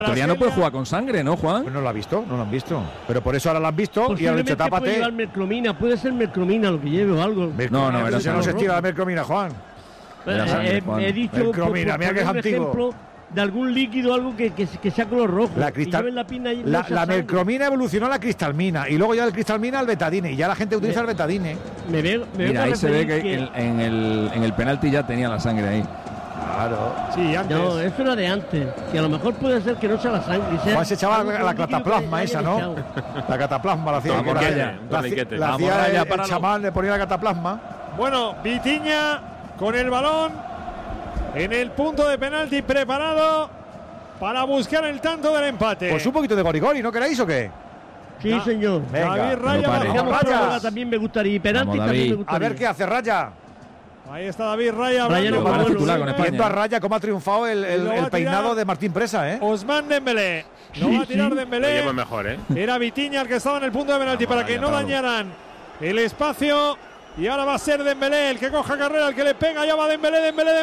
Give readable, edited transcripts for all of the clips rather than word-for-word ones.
Todavía no puede jugar con sangre, ¿no, Juan? Pues no lo ha visto, no lo han visto. Pero por eso ahora lo han visto y han dicho tápate. Puede llevar mercromina, puede ser mercromina lo que lleve o algo. No, no se estira la mercromina, Juan. He dicho mercromina, mira que es antiguo. Ejemplo de algún líquido, algo que sea color rojo. La mercromina evolucionó a la cristalmina y luego ya del cristalmina al betadine y ya la gente utiliza el betadine. Mira, ahí se ve que en el penalti ya tenía la sangre ahí. Claro. Sí, antes. No, eso era de antes. Que a lo mejor puede ser que no sea la sangre. Juan se echaba la cataplasma esa, ¿no? La cataplasma la hacía. La hacía el chamán, le ponía la cataplasma. Bueno, Vitinha con el balón en el punto de penalti preparado para buscar el tanto del empate. Pues un poquito de gorigori, ¿no queráis o qué? Sí, señor. Venga, David Raya, Raya también me gustaría. Y penalti también me gustaría. A ver qué hace Raya. Ahí está David Raya. Viendo a Raya cómo ha triunfado el peinado de Martín Presa, ¿eh? Ousmane Dembélé. No va a tirar Dembélé. Lo lleva mejor, ¿eh? Era Vitinha el que estaba en el punto de penalti para que no dañaran el espacio. Y ahora va a ser Dembélé el que coja carrera, el que le pega. Ya va Dembélé. Gol.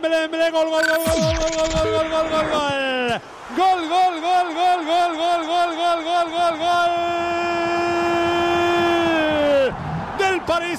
Del Paris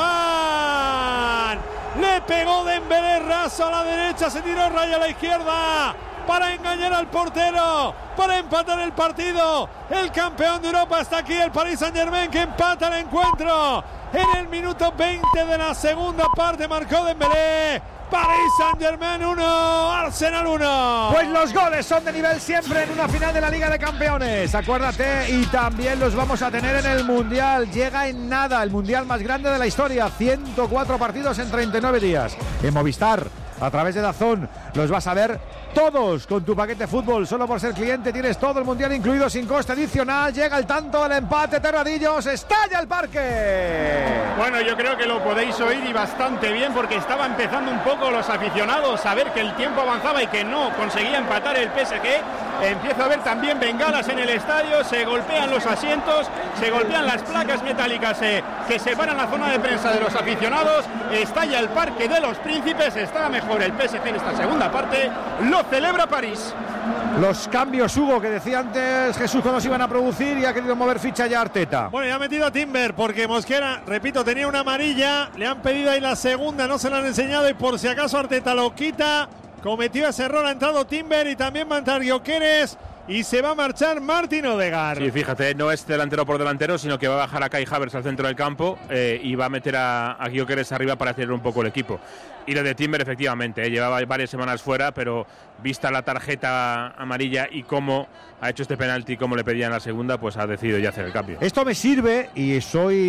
Saint-Germain. Le pegó Dembélé raso a la derecha, se tiró Raya a la izquierda para engañar al portero, para empatar el partido. El campeón de Europa está aquí, el Paris Saint-Germain, que empata el encuentro. En el minuto 20 de la segunda parte marcó Dembélé. Paris Saint-Germain 1, Arsenal 1. Pues los goles son de nivel siempre en una final de la Liga de Campeones, acuérdate, y también los vamos a tener en el Mundial. Llega en nada el Mundial más grande de la historia, 104 partidos en 39 días. En Movistar, a través de DAZN, los vas a ver todos con tu paquete fútbol. Solo por ser cliente tienes todo el Mundial incluido sin coste adicional. Llega el tanto del empate, Terradillos, estalla el parque. Bueno, yo creo que lo podéis oír y bastante bien, porque estaba empezando un poco los aficionados a ver que el tiempo avanzaba y que no conseguía empatar el PSG. Empiezo a ver también bengalas en el estadio, se golpean los asientos, se golpean las placas metálicas que separan la zona de prensa de los aficionados. Estalla el Parque de los Príncipes, está mejor el PSG en esta segunda parte, lo celebra París. Los cambios, Hugo, que decía antes Jesús cuando se iban a producir, y ha querido mover ficha ya Arteta. Bueno, ya ha metido a Timber porque Mosquera, repito, tenía una amarilla, le han pedido ahí la segunda, no se la han enseñado y por si acaso Arteta lo quita. Cometió ese error, ha entrado Timber y también va a entrar Gyökeres y se va a marchar Martin Odegaard. Sí, fíjate, no es delantero por delantero, sino que va a bajar a Kai Havertz al centro del campo y va a meter a Gyökeres arriba para acelerar un poco el equipo. Y lo de Timber, efectivamente, llevaba varias semanas fuera, pero vista la tarjeta amarilla y cómo ha hecho este penalti, como le pedían la segunda, pues ha decidido ya hacer el cambio. Esto me sirve, y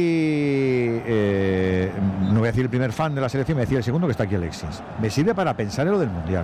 soy, no voy a decir el primer fan de la selección, me decía el segundo, que está aquí Alexis. Me sirve para pensar en lo del Mundial.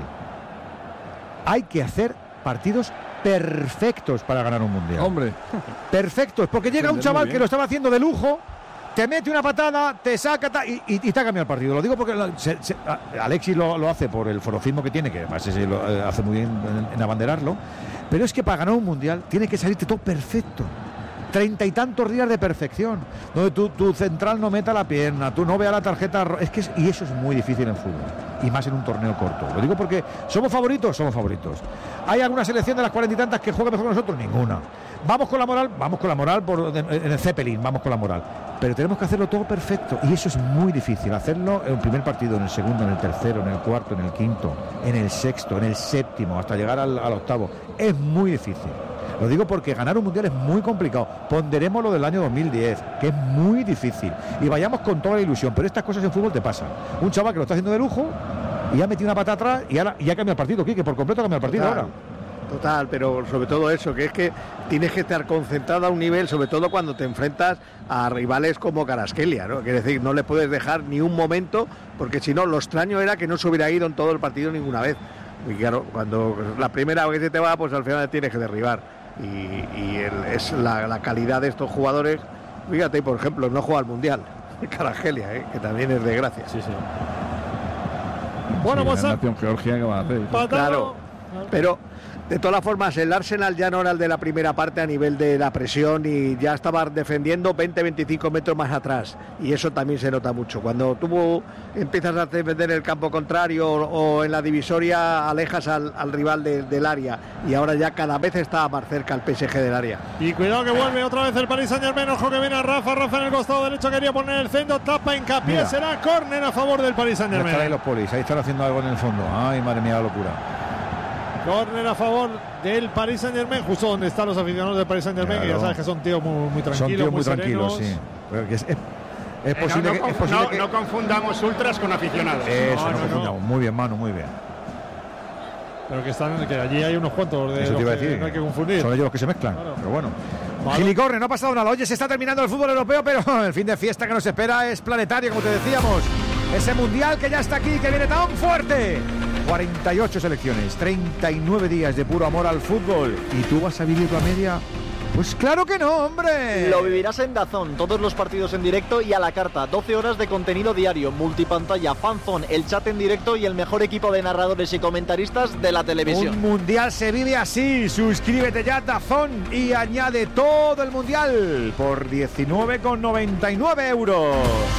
Hay que hacer partidos perfectos para ganar un Mundial. Hombre. Perfectos, porque llega un chaval que lo estaba haciendo de lujo, te mete una patada, te saca y te ha cambiado el partido. Lo digo porque Alexis lo hace por el forofismo que tiene, que además lo hace muy bien en abanderarlo, pero es que para ganar un Mundial tiene que salirte todo perfecto. 30 y tantos días de perfección, donde tu central no meta la pierna, tú no veas la tarjeta, y eso es muy difícil en fútbol, y más en un torneo corto. Lo digo porque somos favoritos. ¿Hay alguna selección de las 40 y tantas que juegue mejor que nosotros? Ninguna. Vamos con la moral en el Zeppelin, vamos con la moral. Pero tenemos que hacerlo todo perfecto, y eso es muy difícil. Hacerlo en el primer partido, en el segundo, en el tercero, en el cuarto, en el quinto, en el sexto, en el séptimo, hasta llegar al octavo. Es muy difícil. Lo digo porque ganar un Mundial es muy complicado. Ponderemos lo del año 2010, que es muy difícil, y vayamos con toda la ilusión, pero estas cosas en fútbol te pasan. Un chaval que lo está haciendo de lujo y ha metido una pata atrás y ahora ya cambia el partido, que por completo cambia el partido. Total, ahora. Total, pero sobre todo eso, que es que tienes que estar concentrado a un nivel, sobre todo cuando te enfrentas a rivales como Kvaratskhelia, ¿no? Quiere decir, no le puedes dejar ni un momento, porque si no, lo extraño era que no se hubiera ido en todo el partido ninguna vez. Y claro, cuando la primera vez que se te va, pues al final tienes que derribar. Es la calidad de estos jugadores. Fíjate, por ejemplo, no juega al Mundial Kvaratskhelia, que también es de gracia. Bueno, pues Georgia, ¿qué va a hacer? Claro. Pero de todas formas el Arsenal ya no era el de la primera parte a nivel de la presión y ya estaba defendiendo 20-25 metros más atrás, y eso también se nota mucho. Cuando tú empiezas a defender el campo contrario o en la divisoria alejas al rival del área, y ahora ya cada vez está más cerca el PSG del área. Y cuidado que vuelve otra vez el Paris Saint-Germain. Ojo que viene a Rafa en el costado derecho, quería poner el centro, tapa, hincapié. Mira, será córner a favor del Paris Saint-Germain. Ahí los polis, ahí están haciendo algo en el fondo. Ay, madre mía, la locura. Córner a favor del Paris Saint-Germain, justo donde están los aficionados del Paris Saint-Germain, que ya sabes que son tíos muy tranquilos. Son tíos muy tranquilos, sí. Es posible que no confundamos ultras con aficionados. Eso, no confundamos. Muy bien, Manu, muy bien. Pero que allí hay unos cuantos de los que no hay que confundir. Son ellos los que se mezclan, claro. Pero bueno. Gilicorne, no ha pasado nada. Oye, se está terminando el fútbol europeo, pero el fin de fiesta que nos espera es planetario, como te decíamos. Ese mundial que ya está aquí, que viene tan fuerte. 48 selecciones, 39 días de puro amor al fútbol. ¿Y tú vas a vivir la media? Pues claro que no, hombre. Lo vivirás en DAZN, todos los partidos en directo y a la carta. 12 horas de contenido diario, multipantalla, fanzone, el chat en directo y el mejor equipo de narradores y comentaristas de la televisión. Un mundial se vive así. Suscríbete ya a DAZN y añade todo el mundial por 19,99 €.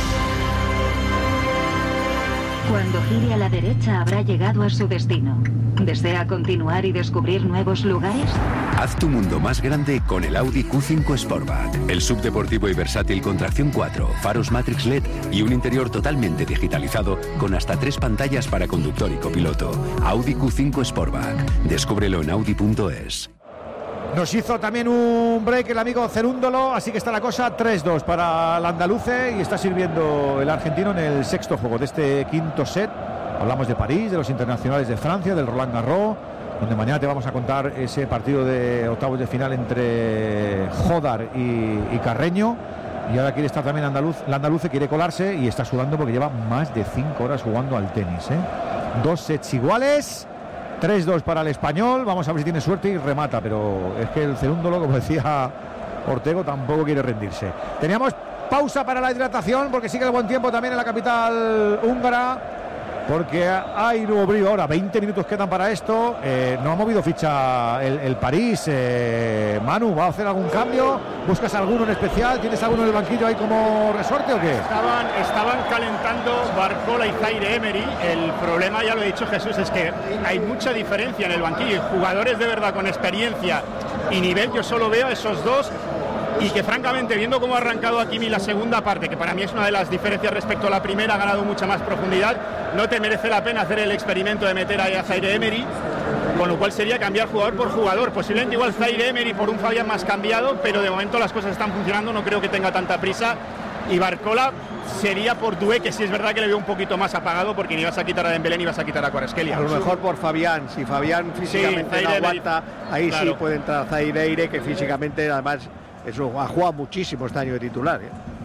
Cuando gire a la derecha habrá llegado a su destino. ¿Desea continuar y descubrir nuevos lugares? Haz tu mundo más grande con el Audi Q5 Sportback. El subdeportivo y versátil con tracción 4, faros Matrix LED y un interior totalmente digitalizado con hasta 3 pantallas para conductor y copiloto. Audi Q5 Sportback. Descúbrelo en audi.es. Nos hizo también un break el amigo Cerúndolo, así que está la cosa 3-2 para el andaluce y está sirviendo el argentino en el sexto juego de este quinto set. Hablamos de París, de los internacionales de Francia, del Roland Garros, donde mañana te vamos a contar ese partido de octavos de final entre Jodar y Carreño. Y ahora quiere estar también el andaluce quiere colarse y está sudando porque lleva más de 5 horas jugando al tenis. 2 sets iguales. 3-2 para el español, vamos a ver si tiene suerte y remata, pero es que el Cerúndolo, como decía Ortego, tampoco quiere rendirse. Teníamos pausa para la hidratación porque sigue el buen tiempo también en la capital húngara, porque hay nuevo brío ahora, 20 minutos quedan para esto. No ha movido ficha el París. Manu, ¿va a hacer algún cambio? ¿Buscas alguno en especial? ¿Tienes alguno en el banquillo ahí como resorte o qué? Estaban calentando Barcola y Zaire Emery. El problema, ya lo he dicho Jesús, es que hay mucha diferencia en el banquillo. Jugadores de verdad con experiencia y nivel, yo solo veo a esos dos. Y que francamente, viendo cómo ha arrancado Hakimi la segunda parte, que para mí es una de las diferencias respecto a la primera, ha ganado mucha más profundidad, no te merece la pena hacer el experimento de meter ahí a Zaire Emery, con lo cual sería cambiar jugador por jugador. Posiblemente igual Zaire Emery por un Fabián más cambiado, pero de momento las cosas están funcionando, no creo que tenga tanta prisa. Y Barcola sería por Doué, que sí es verdad que le veo un poquito más apagado, porque ni vas a quitar a Dembélé ni vas a quitar a Kvaratskhelia. A lo mejor por Fabián, si Fabián físicamente no aguanta, ahí claro. Sí puede entrar Zaire, que físicamente además eso ha jugado muchísimo este año de titular.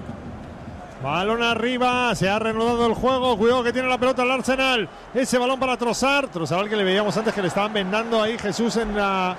Balón arriba, se ha reanudado el juego. Cuidado que tiene la pelota el Arsenal. Ese balón para Trossard al que le veíamos antes que le estaban vendando ahí Jesús en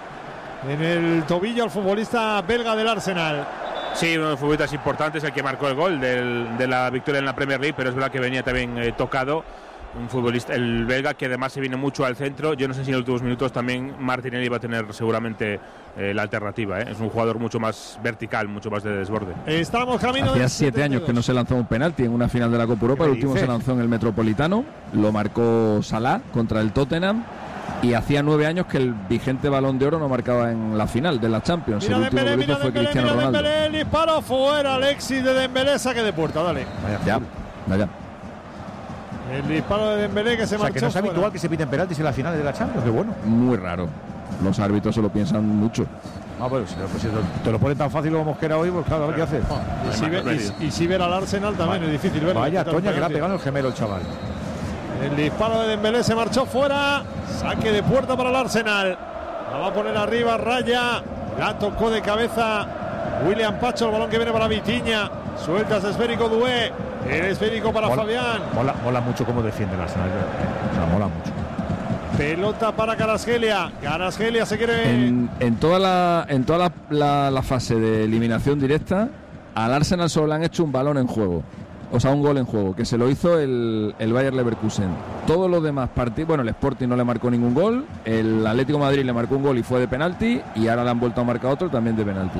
el tobillo al futbolista belga del Arsenal. Sí, uno de los futbolistas importantes, el que marcó el gol de la victoria en la Premier League, pero es verdad que venía también tocado. Un futbolista, el belga, que además se viene mucho al centro. Yo no sé si en los últimos minutos también Martinelli va a tener seguramente la alternativa. Es un jugador mucho más vertical, mucho más de desborde. Estamos camino. Hacía 7 años que no se lanzó un penalti en una final de la Copa Europa. El último se lanzó en el Metropolitano. Lo marcó Salah contra el Tottenham. Y hacía 9 años que el vigente Balón de Oro no marcaba en la final de la Champions. El último que hizo fue Cristiano Ronaldo. El disparo fuera, Alexis de Dembélé, saque de puerta, dale. Vaya. El disparo de Dembélé que se marchó. Que no es habitual que se piten penaltis en la final de la Champions, qué bueno. Muy raro. Los árbitros se lo piensan mucho. Bueno, si te lo ponen tan fácil como Mosquera hoy, pues claro, a ver qué hace. Y si ver al Arsenal también es difícil verlo. Vaya, Toña, que le ha pegado el gemelo el chaval. El disparo de Dembélé se marchó fuera. Saque de puerta para el Arsenal. La va a poner arriba, Raya. La tocó de cabeza William Pacho. El balón que viene para Vitinha. Suelta ese esférico Doué. El esférico para Fabián. Mola mucho cómo defiende el Arsenal. O sea, mola mucho. Pelota para Kvaratskhelia. Kvaratskhelia se quiere. En toda la fase de eliminación directa, al Arsenal solo le han hecho un balón en juego. o sea, un gol en juego, que se lo hizo el Bayer Leverkusen. Todos los demás partidos, bueno, el Sporting no le marcó ningún gol, el Atlético de Madrid le marcó un gol y fue de penalti, y ahora le han vuelto a marcar otro también de penalti.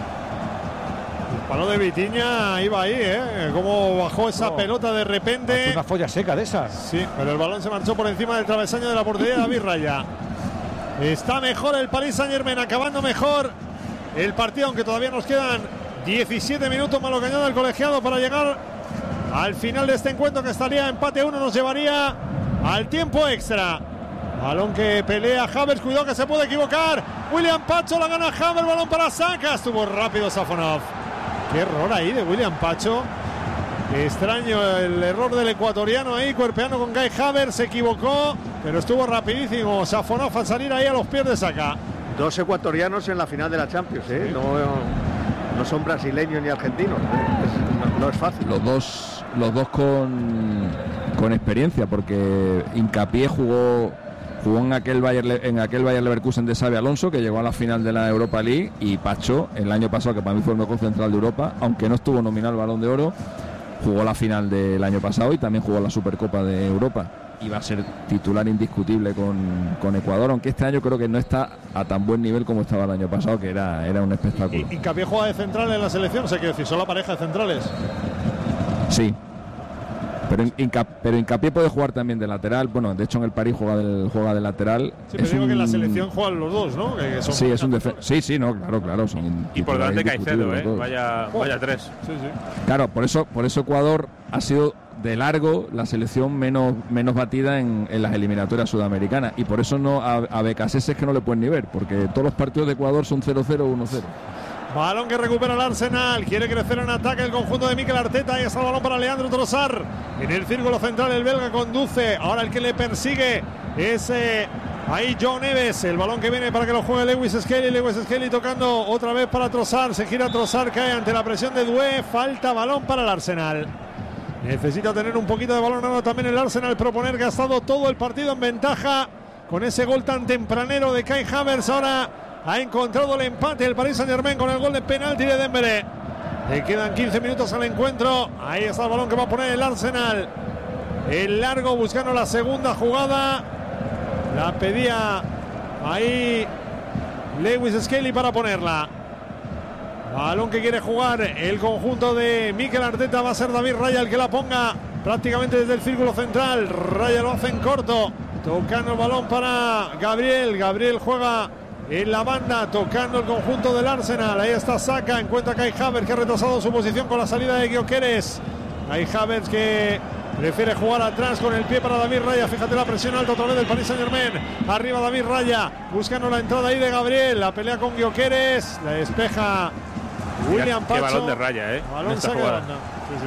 El palo de Vitinha iba ahí, cómo bajó esa pelota de repente. Una folla seca de esas. Sí, pero el balón se marchó por encima del travesaño de la portería de David Raya. Está mejor el Paris Saint-Germain, acabando mejor el partido, aunque todavía nos quedan 17 minutos más lo que añade el colegiado para llegar al final de este encuentro, que estaría empate 1, nos llevaría al tiempo extra. Balón que pelea Havertz, cuidado que se puede equivocar. William Pacho, la gana Havertz, balón para Saka, estuvo rápido Safonov. Qué error ahí de William Pacho. Extraño el error del ecuatoriano ahí, cuerpeando con Kai Havertz, se equivocó, pero estuvo rapidísimo Safonov al salir ahí a los pies de Saka. 2 ecuatorianos en la final de la Champions, ¿eh? Sí. No son brasileños ni argentinos, no es fácil. Los dos con experiencia, porque Hincapié jugó en aquel Bayer Leverkusen de Xabi Alonso, que llegó a la final de la Europa League, y Pacho, el año pasado, que para mí fue el mejor central de Europa, aunque no estuvo nominado al Balón de Oro, jugó la final del año pasado y también jugó la Supercopa de Europa. Y va a ser titular indiscutible con Ecuador, aunque este año creo que no está a tan buen nivel como estaba el año pasado, que era un espectáculo. Hincapié juega de central en la selección, sé que decir, son la pareja de centrales. Sí, pero Hincapié puede jugar también de lateral. Bueno, de hecho en el París juega de lateral. Sí, pero digo que en la selección juegan los dos, ¿no? Que son sí, es un sí, no, claro. Y por delante Caicedo, vaya 3. Sí. Claro, por eso Ecuador ha sido de largo la selección menos batida en las eliminatorias sudamericanas, y por eso a BKC es que no le pueden ni ver, porque todos los partidos de Ecuador son 0-0 o 1-0. Balón que recupera el Arsenal, quiere crecer en ataque el conjunto de Mikel Arteta, ahí está el balón para Leandro Trossard, en el círculo central el belga conduce, ahora el que le persigue es ahí Joe Neves, el balón que viene para que lo juegue Lewis Skelly tocando otra vez para Trossard, se gira Trossard, cae ante la presión de Doué, falta balón para el Arsenal. Necesita tener un poquito de balón ahora también el Arsenal, proponer, que ha estado todo el partido en ventaja con ese gol tan tempranero de Kai Havertz. Ahora ha encontrado el empate el Paris Saint-Germain con el gol de penalti de Dembélé. Le quedan 15 minutos al encuentro. Ahí está el balón que va a poner el Arsenal. El largo buscando la segunda jugada. La pedía ahí Lewis Skelly para ponerla. Balón que quiere jugar el conjunto de Mikel Arteta. Va a ser David Raya el que la ponga prácticamente desde el círculo central. Raya lo hace en corto, tocando el balón para Gabriel juega en la banda, tocando el conjunto del Arsenal. Ahí está Saka, encuentra a Kai Havertz, que ha retrasado su posición con la salida de Gyökeres. Kai Havertz que prefiere jugar atrás con el pie para David Raya. Fíjate la presión alta otra vez del Paris Saint-Germain. Arriba David Raya, buscando la entrada ahí de Gabriel. La pelea con Gyökeres, la despeja William Pacho. Qué balón de Raya, balón saca de banda. Sí.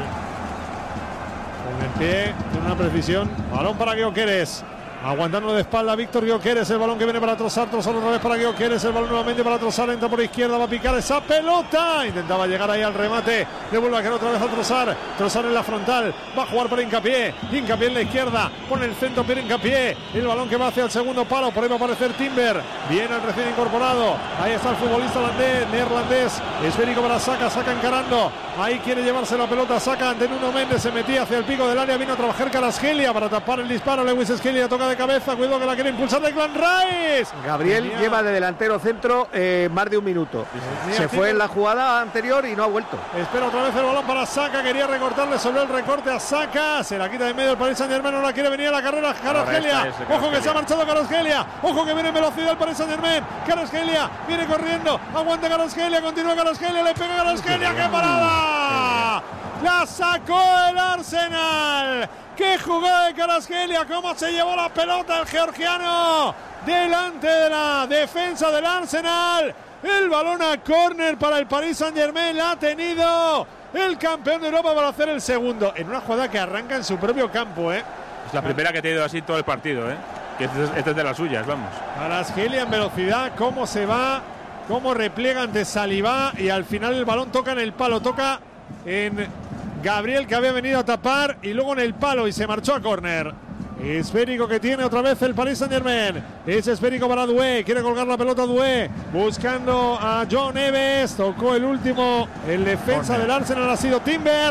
Con el pie, tiene una precisión. Balón para Gyökeres. Aguantando de espalda Víctor Gyökeres, el balón que viene para Trossard otra vez para Gyökeres, el balón nuevamente para Trossard, entra por izquierda, va a picar esa pelota, intentaba llegar ahí al remate, devuelve a quedar otra vez a Trossard en la frontal, va a jugar para Hincapié en la izquierda, pone el centro Pierre Hincapié, el balón que va hacia el segundo palo, por ahí va a aparecer Timber, viene el recién incorporado, ahí está el futbolista neerlandés, esférico para Saka encarando, ahí quiere llevarse la pelota Saka ante Nuno Méndez, se metía hacia el pico del área, vino a trabajar Kvaratskhelia para tapar el disparo, Lewis Skelly toca de cabeza, cuidado que la quiere impulsar Declan Rice. Gabriel lleva de delantero centro más de un minuto. Se fue en la jugada anterior y no ha vuelto. Espera otra vez el balón para Saka, quería recortarle sobre el recorte a Saka, se la quita de medio el Paris Saint-Germain, no la quiere venir a la carrera Kvaratskhelia. Ojo que se ha marchado Kvaratskhelia, ojo que viene en velocidad el Paris Saint-Germain. Kvaratskhelia viene corriendo, aguanta Kvaratskhelia, continúa Kvaratskhelia, le pega Kvaratskhelia, ¡qué parada! La sacó el Arsenal. ¡Qué jugada de Kvaratskhelia! ¡Cómo se llevó la pelota el georgiano! Delante de la defensa del Arsenal. El balón a córner para el Paris Saint-Germain. La ha tenido el campeón de Europa para hacer el segundo. En una jugada que arranca en su propio campo, Es la primera que ha tenido así todo el partido, Que esta es de las suyas, vamos. Kvaratskhelia en velocidad. Cómo se va, cómo repliega ante Saliba. Y al final el balón toca en el palo. Toca en Gabriel, que había venido a tapar, y luego en el palo y se marchó a córner. Esférico que tiene otra vez el Paris Saint-Germain. Es esférico para Doué, quiere colgar la pelota Doué, buscando a Joe Neves, tocó el último, el defensa del Arsenal ha sido Timber.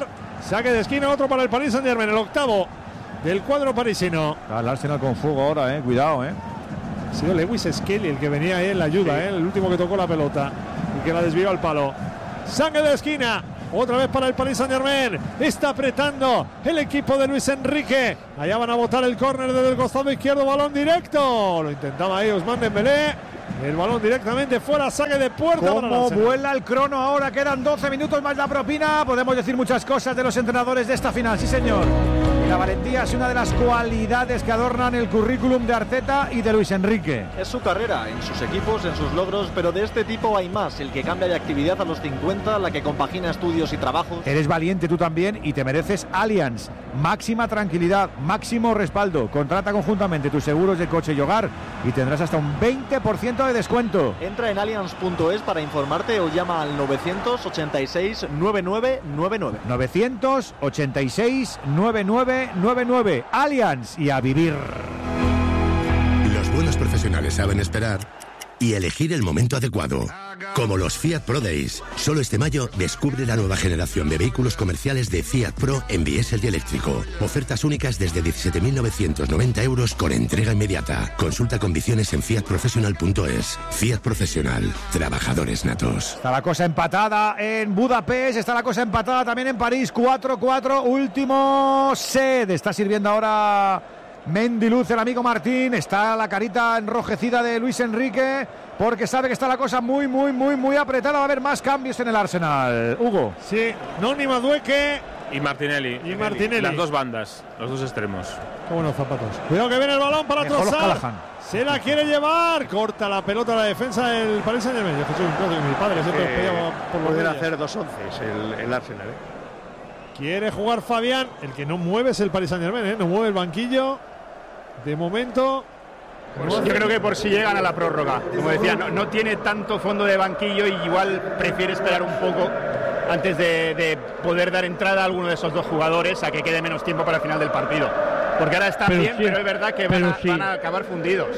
Saque de esquina, otro para el Paris Saint-Germain, el octavo del cuadro parisino. El Arsenal con fuego ahora, cuidado, Ha sido Lewis Skelly el que venía ahí en la ayuda, el último que tocó la pelota y que la desvió al palo. Saque de esquina, otra vez para el Paris Saint-Germain. Está apretando el equipo de Luis Enrique. Allá van a botar el córner desde el costado izquierdo, balón directo. Lo intentaba ahí Ousmane Dembélé. El balón directamente fuera, saque de puerta. ¿Cómo vuela el crono ahora? Quedan 12 minutos más la propina. Podemos decir muchas cosas de los entrenadores de esta final, sí señor. Y la valentía es una de las cualidades que adornan el currículum de Arteta y de Luis Enrique. Es su carrera, en sus equipos, en sus logros, pero de este tipo hay más. El que cambia de actividad a los 50, la que compagina estudios y trabajos. Eres valiente tú también y te mereces Allianz. Máxima tranquilidad, máximo respaldo. Contrata conjuntamente tus seguros de coche y hogar y tendrás hasta un 20% de descuento. Entra en allianz.es para informarte o llama al 986 9999. 986 9999. Allianz, y a vivir. Los buenos profesionales saben esperar y elegir el momento adecuado. Como los Fiat Pro Days. Solo este mayo descubre la nueva generación de vehículos comerciales de Fiat Pro en diésel y eléctrico. Ofertas únicas desde 17.990 euros con entrega inmediata. Consulta condiciones en fiatprofessional.es. Fiat Profesional. Trabajadores natos. Está la cosa empatada en Budapest. Está la cosa empatada también en París. 4-4. Último set. Está sirviendo ahora Mendy Luz, el amigo Martín. Está la carita enrojecida de Luis Enrique porque sabe que está la cosa muy apretada. Va a haber más cambios en el Arsenal. Hugo. Sí, Noni Madueke y Martinelli. Las dos bandas, los dos extremos. Qué buenos zapatos. Cuidado que viene el balón para Trossard. Se la quiere llevar. Corta la pelota a la defensa del Paris Saint-Germain. Yo soy un trozo de mi padre. Pueden hacer 2 11 el Arsenal. Quiere jugar Fabián. El que no mueve es el Paris Saint-Germain. No mueve el banquillo. De momento. Pues yo creo que por si llegan a la prórroga. Como decía, no tiene tanto fondo de banquillo y igual prefiere esperar un poco antes de poder dar entrada a alguno de esos dos jugadores a que quede menos tiempo para el final del partido. Porque ahora están bien, pero es verdad que van a acabar fundidos.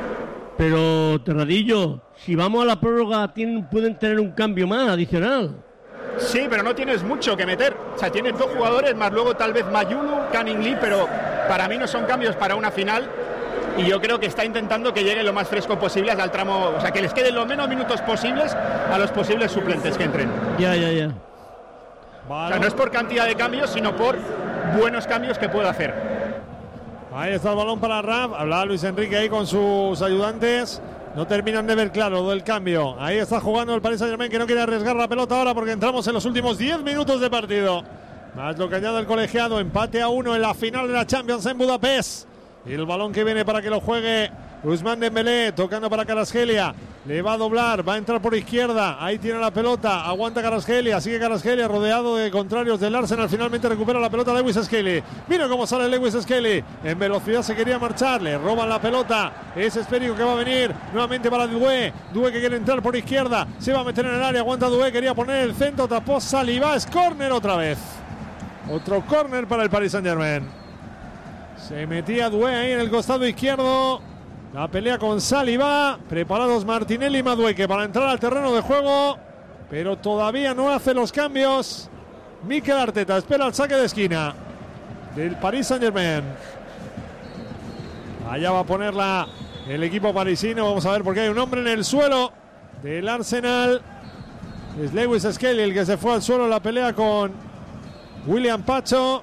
Pero, Terradillo, si vamos a la prórroga pueden tener un cambio más adicional. Sí, pero no tienes mucho que meter. O sea, tienes 2 jugadores, más luego tal vez Mayulu, Canning Lee, pero para mí no son cambios para una final. Y yo creo que está intentando que llegue lo más fresco posible al tramo, o sea, que les queden los menos minutos posibles a los posibles suplentes que entren. Ya. Vale. O sea, no es por cantidad de cambios, sino por buenos cambios que pueda hacer. Ahí está el balón para Raf. Hablaba Luis Enrique ahí con sus ayudantes. No terminan de ver claro lo del cambio. Ahí está jugando el Paris Saint-Germain, que no quiere arriesgar la pelota ahora porque entramos en los últimos 10 minutos de partido. Más lo que añade el colegiado. Empate a 1 en la final de la Champions en Budapest. Y el balón que viene para que lo juegue Ousmane Dembélé, tocando para Kvaratskhelia. Le va a doblar, va a entrar por izquierda. Ahí tiene la pelota, aguanta Kvaratskhelia. Sigue Kvaratskhelia rodeado de contrarios del Arsenal. Finalmente recupera la pelota Lewis Skelly. Mira cómo sale Lewis Skelly. En velocidad se quería marchar, le roban la pelota. Es Esférico que va a venir nuevamente para Doué. Doué que quiere entrar por izquierda. Se va a meter en el área, aguanta Doué. Quería poner el centro, tapó Saliba. Es córner otra vez. Otro córner para el Paris Saint-Germain. Se metía Doué ahí en el costado izquierdo. La pelea con Saliba. Preparados Martinelli y Madueke para entrar al terreno de juego. Pero todavía no hace los cambios Mikel Arteta. Espera el saque de esquina del Paris Saint-Germain. Allá va a ponerla el equipo parisino. Vamos a ver porque hay un hombre en el suelo del Arsenal. Es Lewis Skelly el que se fue al suelo en la pelea con William Pacho.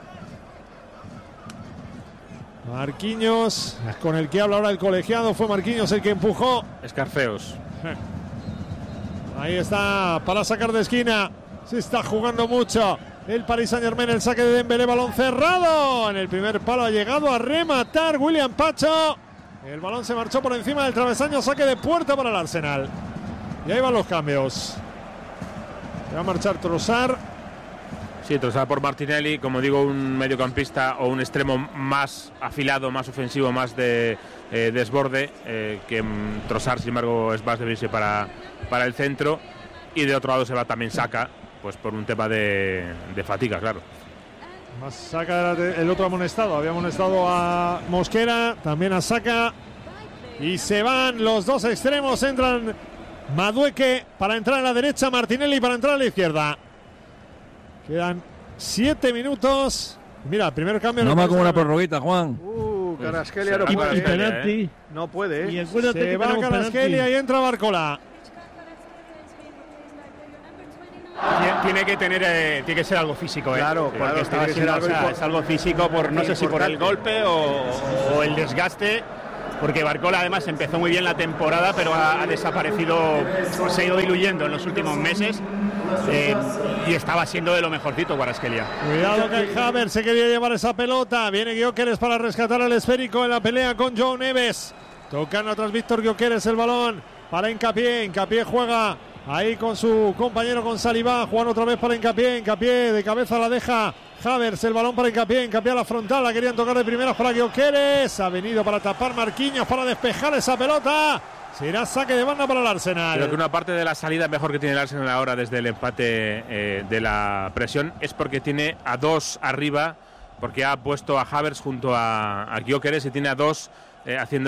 Marquinhos, con el que habla ahora el colegiado, fue Marquinhos el que empujó. Escarceos. Ahí está, para sacar de esquina. Se está jugando mucho el Paris Saint-Germain, el saque de Dembélé, balón cerrado. En el primer palo ha llegado a rematar William Pacho. El balón se marchó por encima del travesaño, saque de puerta para el Arsenal. Y ahí van los cambios. Se va a marchar Trossard. Sí, Trossard por Martinelli, como digo, un mediocampista o un extremo más afilado, más ofensivo, más de desborde, que Trossard, sin embargo, es más de irse para el centro. Y de otro lado se va también Saka, pues por un tema de fatiga, claro. Más Saka el otro amonestado, había amonestado a Mosquera, también a Saka. Y se van los dos extremos, entran Madueke para entrar a la derecha, Martinelli para entrar a la izquierda. Quedan 7 minutos. Mira, el primer cambio. No más como una prorroguita, Juan. Kvaratskhelia no Y puede. penalti. No puede. Y acuérdate Se que va tenemos Kvaratskhelia penalti. y entra Barcola. Tiene que ser algo físico, Claro, porque claro, estaba tiene que ser siendo, algo es algo físico por no sé si por el importante. golpe o el desgaste, porque Barcola además empezó muy bien la temporada, pero ha desaparecido, se ha ido diluyendo en los últimos meses y estaba siendo de lo mejorcito Kvaratskhelia. Cuidado que el Havertz se quería llevar esa pelota. Viene Gyökeres para rescatar el esférico en la pelea con João Neves. Tocando atrás Víctor Gyökeres el balón para Hincapié. Hincapié juega ahí con su compañero, con Saliba. Juan otra vez para Hincapié. Hincapié de cabeza la deja Havertz. El balón para Hincapié. Hincapié a la frontal. La querían tocar de primeras para Gyökeres. Ha venido para tapar Marquinhos para despejar esa pelota. Será saque de banda para el Arsenal. Creo que una parte de la salida mejor que tiene el Arsenal ahora desde el empate de la presión es porque tiene a dos arriba, porque ha puesto a Havertz junto a Gyökeres y tiene a dos haciendo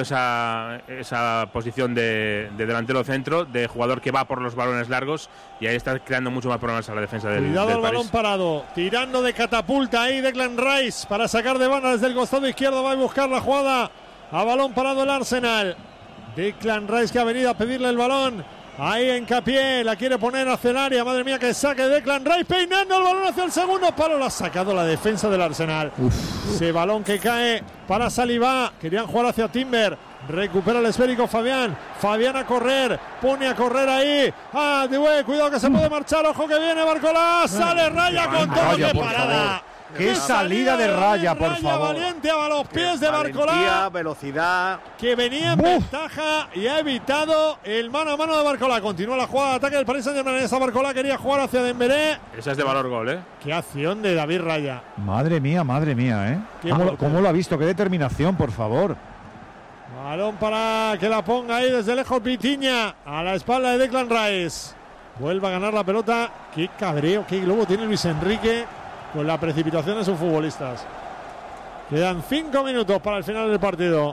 esa posición de delantero centro, de jugador que va por los balones largos, y ahí está creando mucho más problemas a la defensa del Cuidado del el París. balón parado, tirando de catapulta ahí Declan Rice para sacar de banda desde el costado izquierdo. Va a buscar la jugada a balón parado el Arsenal. Declan Rice que ha venido a pedirle el balón. Ahí Hincapié, la quiere poner hacia el área. Madre mía, que saque Declan Rice, peinando el balón hacia el segundo palo. Lo ha sacado la defensa del Arsenal. Ese balón que cae para Saliba. Querían jugar hacia Timber. Recupera el esférico Fabián. Fabián a correr. Pone a correr ahí. Ah, Due, cuidado que se puede marchar. Ojo que viene Barcola. Sale Raya con todo. Raya, ¡Qué por parada! favor. ¡Qué salida de Raya, por favor! Valiente a los pies de Barcola. Valentía, velocidad. Que venía en ventaja y ha evitado el mano a mano de Barcola. Continúa la jugada de ataque del Paris Saint-Germain. Esa Barcola quería jugar hacia Dembélé. Esa es de valor gol, ¿eh? Qué acción de David Raya. Madre mía, ¿eh? Qué ¿Cómo lo ha visto? Qué determinación, por favor. Balón para que la ponga ahí desde lejos Vitinha. A la espalda de Declan Rice. Vuelve a ganar la pelota. Qué cabreo, qué globo tiene Luis Enrique con la precipitación de sus futbolistas. Quedan 5 minutos para el final del partido.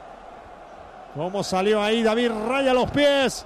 Cómo salió ahí David Raya a los pies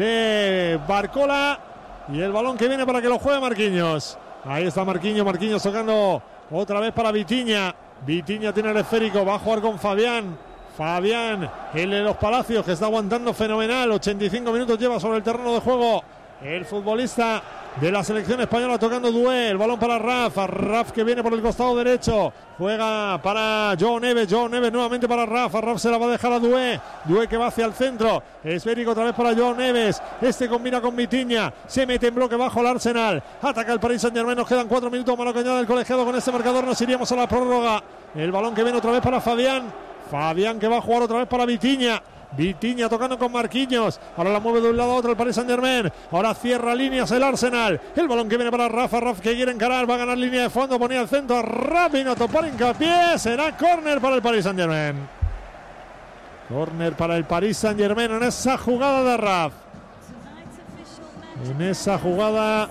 de Barcola. Y el balón que viene para que lo juegue Marquinhos. Ahí está Marquinhos tocando otra vez para Vitinha. Vitinha tiene el esférico, va a jugar con Fabián. Fabián, el de los Palacios, que está aguantando fenomenal. 85 minutos lleva sobre el terreno de juego el futbolista de la selección española, tocando Due. El balón para Raf que viene por el costado derecho. Juega para João Neves nuevamente para Raf se la va a dejar a Due que va hacia el centro. Esférico otra vez para João Neves. Este combina con Vitinha. Se mete en bloque bajo el Arsenal. Ataca el Paris Saint-Germain. Nos quedan 4 minutos. Mano cañada del colegiado. Con este marcador nos iríamos a la prórroga. El balón que viene otra vez para Fabián que va a jugar otra vez para Vitinha tocando con Marquinhos. Ahora la mueve de un lado a otro el Paris Saint-Germain. Ahora cierra líneas el Arsenal. El balón que viene para Raf que quiere encarar. Va a ganar línea de fondo. Ponía el centro rápido. Topar Hincapié. Será córner para el Paris Saint-Germain. Córner para el Paris Saint-Germain en esa jugada de Raf. En esa jugada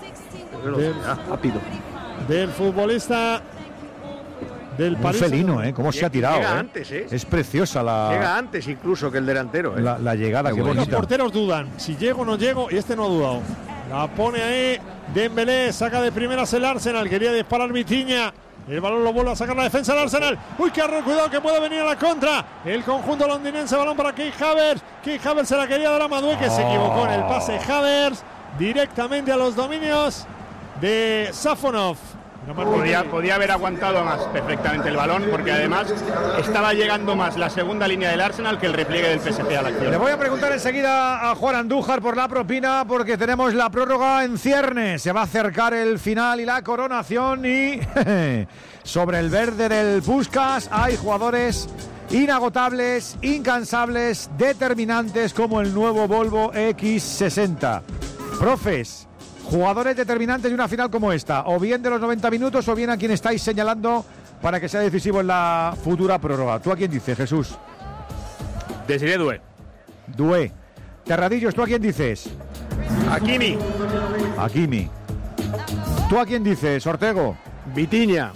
del futbolista del Un París. felino, cómo se ha tirado. Llega antes, Es preciosa Llega antes incluso que el delantero. la llegada, qué Los bonita. porteros dudan, si llego o no llego, y este no ha dudado. La pone ahí Dembélé, saca de primeras el Arsenal, quería disparar Vitinha. El balón lo vuelve a sacar la defensa del Arsenal. Uy, qué error, cuidado que puede venir a la contra. El conjunto londinense, balón para Kai Havertz. Kai Havertz se la quería dar a Madueke, que se equivocó en el pase. Havertz directamente a los dominios de Safonov. Podía haber aguantado más perfectamente el balón, porque además estaba llegando más la segunda línea del Arsenal que el repliegue del PSG a la acción. Le voy a preguntar enseguida a Juan Andújar por la propina, porque tenemos la prórroga en ciernes. Se va a acercar el final y la coronación, y sobre el verde del Puskás hay jugadores inagotables, incansables, determinantes, como el nuevo Volvo X60. Profes, jugadores determinantes de una final como esta, o bien de los 90 minutos, o bien a quien estáis señalando para que sea decisivo en la futura prórroga. ¿Tú a quién dices, Jesús? Desiré Due. Terradillos, ¿tú a quién dices? Hakimi. ¿Tú a quién dices, Ortego? Vitinha.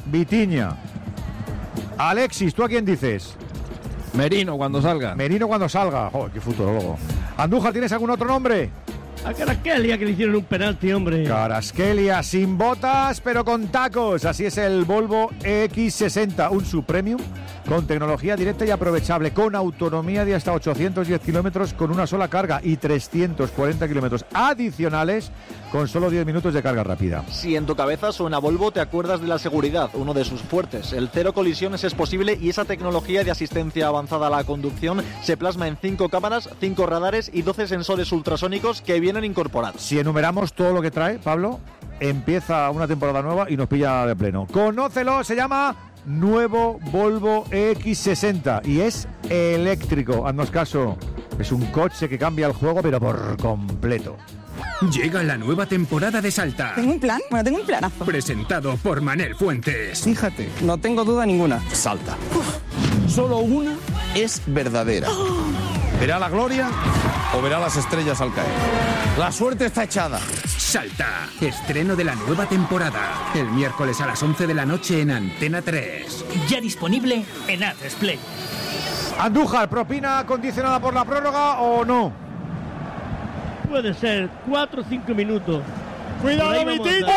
Alexis, ¿tú a quién dices? Merino cuando salga. Joder, qué futurólogo. Andújar, ¿tienes algún otro nombre? A Kvaratskhelia que le hicieron un penalti, hombre. Kvaratskhelia sin botas, pero con tacos. Así es el Volvo EX60, un subpremium con tecnología directa y aprovechable, con autonomía de hasta 810 kilómetros con una sola carga y 340 kilómetros adicionales con solo 10 minutos de carga rápida. Si en tu cabeza suena Volvo, te acuerdas de la seguridad, uno de sus fuertes. El cero colisiones es posible y esa tecnología de asistencia avanzada a la conducción se plasma en 5 cámaras, 5 radares y 12 sensores ultrasónicos que vienen incorporados. Si enumeramos todo lo que trae, Pablo, empieza una temporada nueva y nos pilla de pleno. Conócelo, se llama nuevo Volvo EX60 y es eléctrico. Haznos caso, es un coche que cambia el juego, pero por completo. Llega la nueva temporada de Salta. ¿Tengo un plan? Bueno, tengo un planazo. Presentado por Manel Fuentes. Fíjate, no tengo duda ninguna. Salta. Solo una es verdadera. ¿Verá la gloria o verá las estrellas al caer? La suerte está echada. Salta, estreno de la nueva temporada. El miércoles a las 11 de la noche en Antena 3. Ya disponible en Atresplay. Andújar, ¿propina condicionada por la prórroga o no? Puede ser 4 o 5 minutos. ¡Cuidado, Vitinha!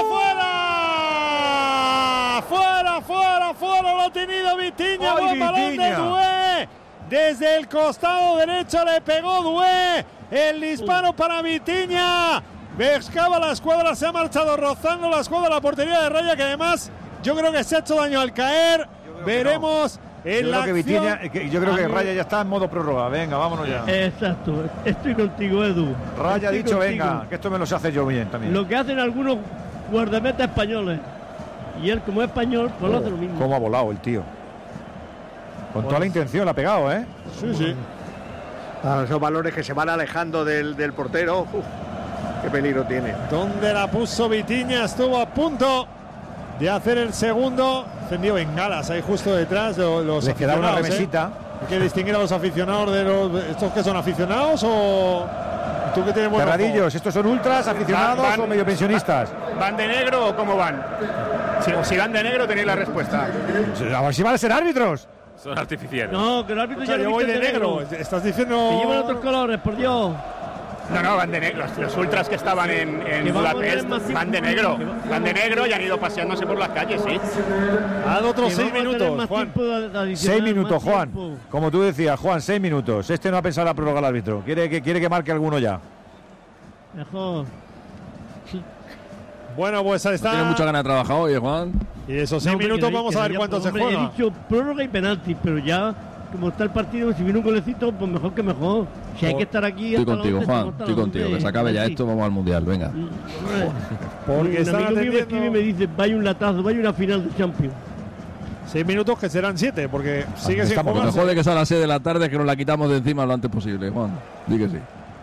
¡Fuera! Lo ha tenido Vitinha. Buen balón de Doué. Desde el costado derecho le pegó Doué. El disparo para Vitinha. Pescaba la escuadra, se ha marchado rozando la escuadra, la portería de Raya, que además yo creo que se ha hecho daño al caer. Veremos en la acción. Yo creo que Raya ya está en modo prórroga. Venga, vámonos ya. Exacto, estoy contigo, Edu. Raya ha dicho, venga, que esto me lo sé hacer yo bien también. Lo que hacen algunos guardametas españoles. Y él, como es español, pues lo hace lo mismo. Cómo ha volado el tío. Con toda la intención la ha pegado, ¿eh? Sí. Esos balones que se van alejando del portero. Qué peligro tiene. ¿Dónde la puso Vitinha? Estuvo a punto de hacer el segundo. Encendió bengalas ahí justo detrás. Les queda una remesita. Hay que distinguir a los aficionados de los... ¿Estos que son aficionados o...? ¿Tú que tienes buen Terradillos, ¿estos son ultras, aficionados o medio pensionistas? ¿Van de negro o cómo van? Si van de negro tenéis la respuesta. A ver si van a ser árbitros. Son artificiales. No, que el árbitro ya yo voy de negro. Estás diciendo... Que llevan otros colores, por Dios. No, van de negro. Los ultras que estaban en Budapest van de negro. Van de negro y han ido paseándose por las calles, sí. Ha dado otros 6 minutos, Juan. 6 minutos, Juan. Como tú decías, Juan, 6 minutos. Este no ha pensado la prórroga al árbitro. Quiere que marque alguno ya. Mejor. Sí. Bueno, pues ahí está. Tiene mucha ganas de trabajar hoy, Juan. Y esos 6 minutos vamos a ver cuánto se juega. He dicho prórroga y penalti, pero ya... Como está el partido, si viene un golecito, pues mejor que mejor. Si hay que estar aquí... Estoy contigo, Juan, estoy contigo. Que se acabe ya esto, vamos al Mundial, venga. Porque un amigo mío me escribe y me dice, vaya un latazo, vaya una final de Champions. 6 minutos que serán 7, porque sigue sin jugarse. Lo mejor de que sea a las 6 de la tarde es que nos la quitamos de encima lo antes posible, Juan. Di que sí.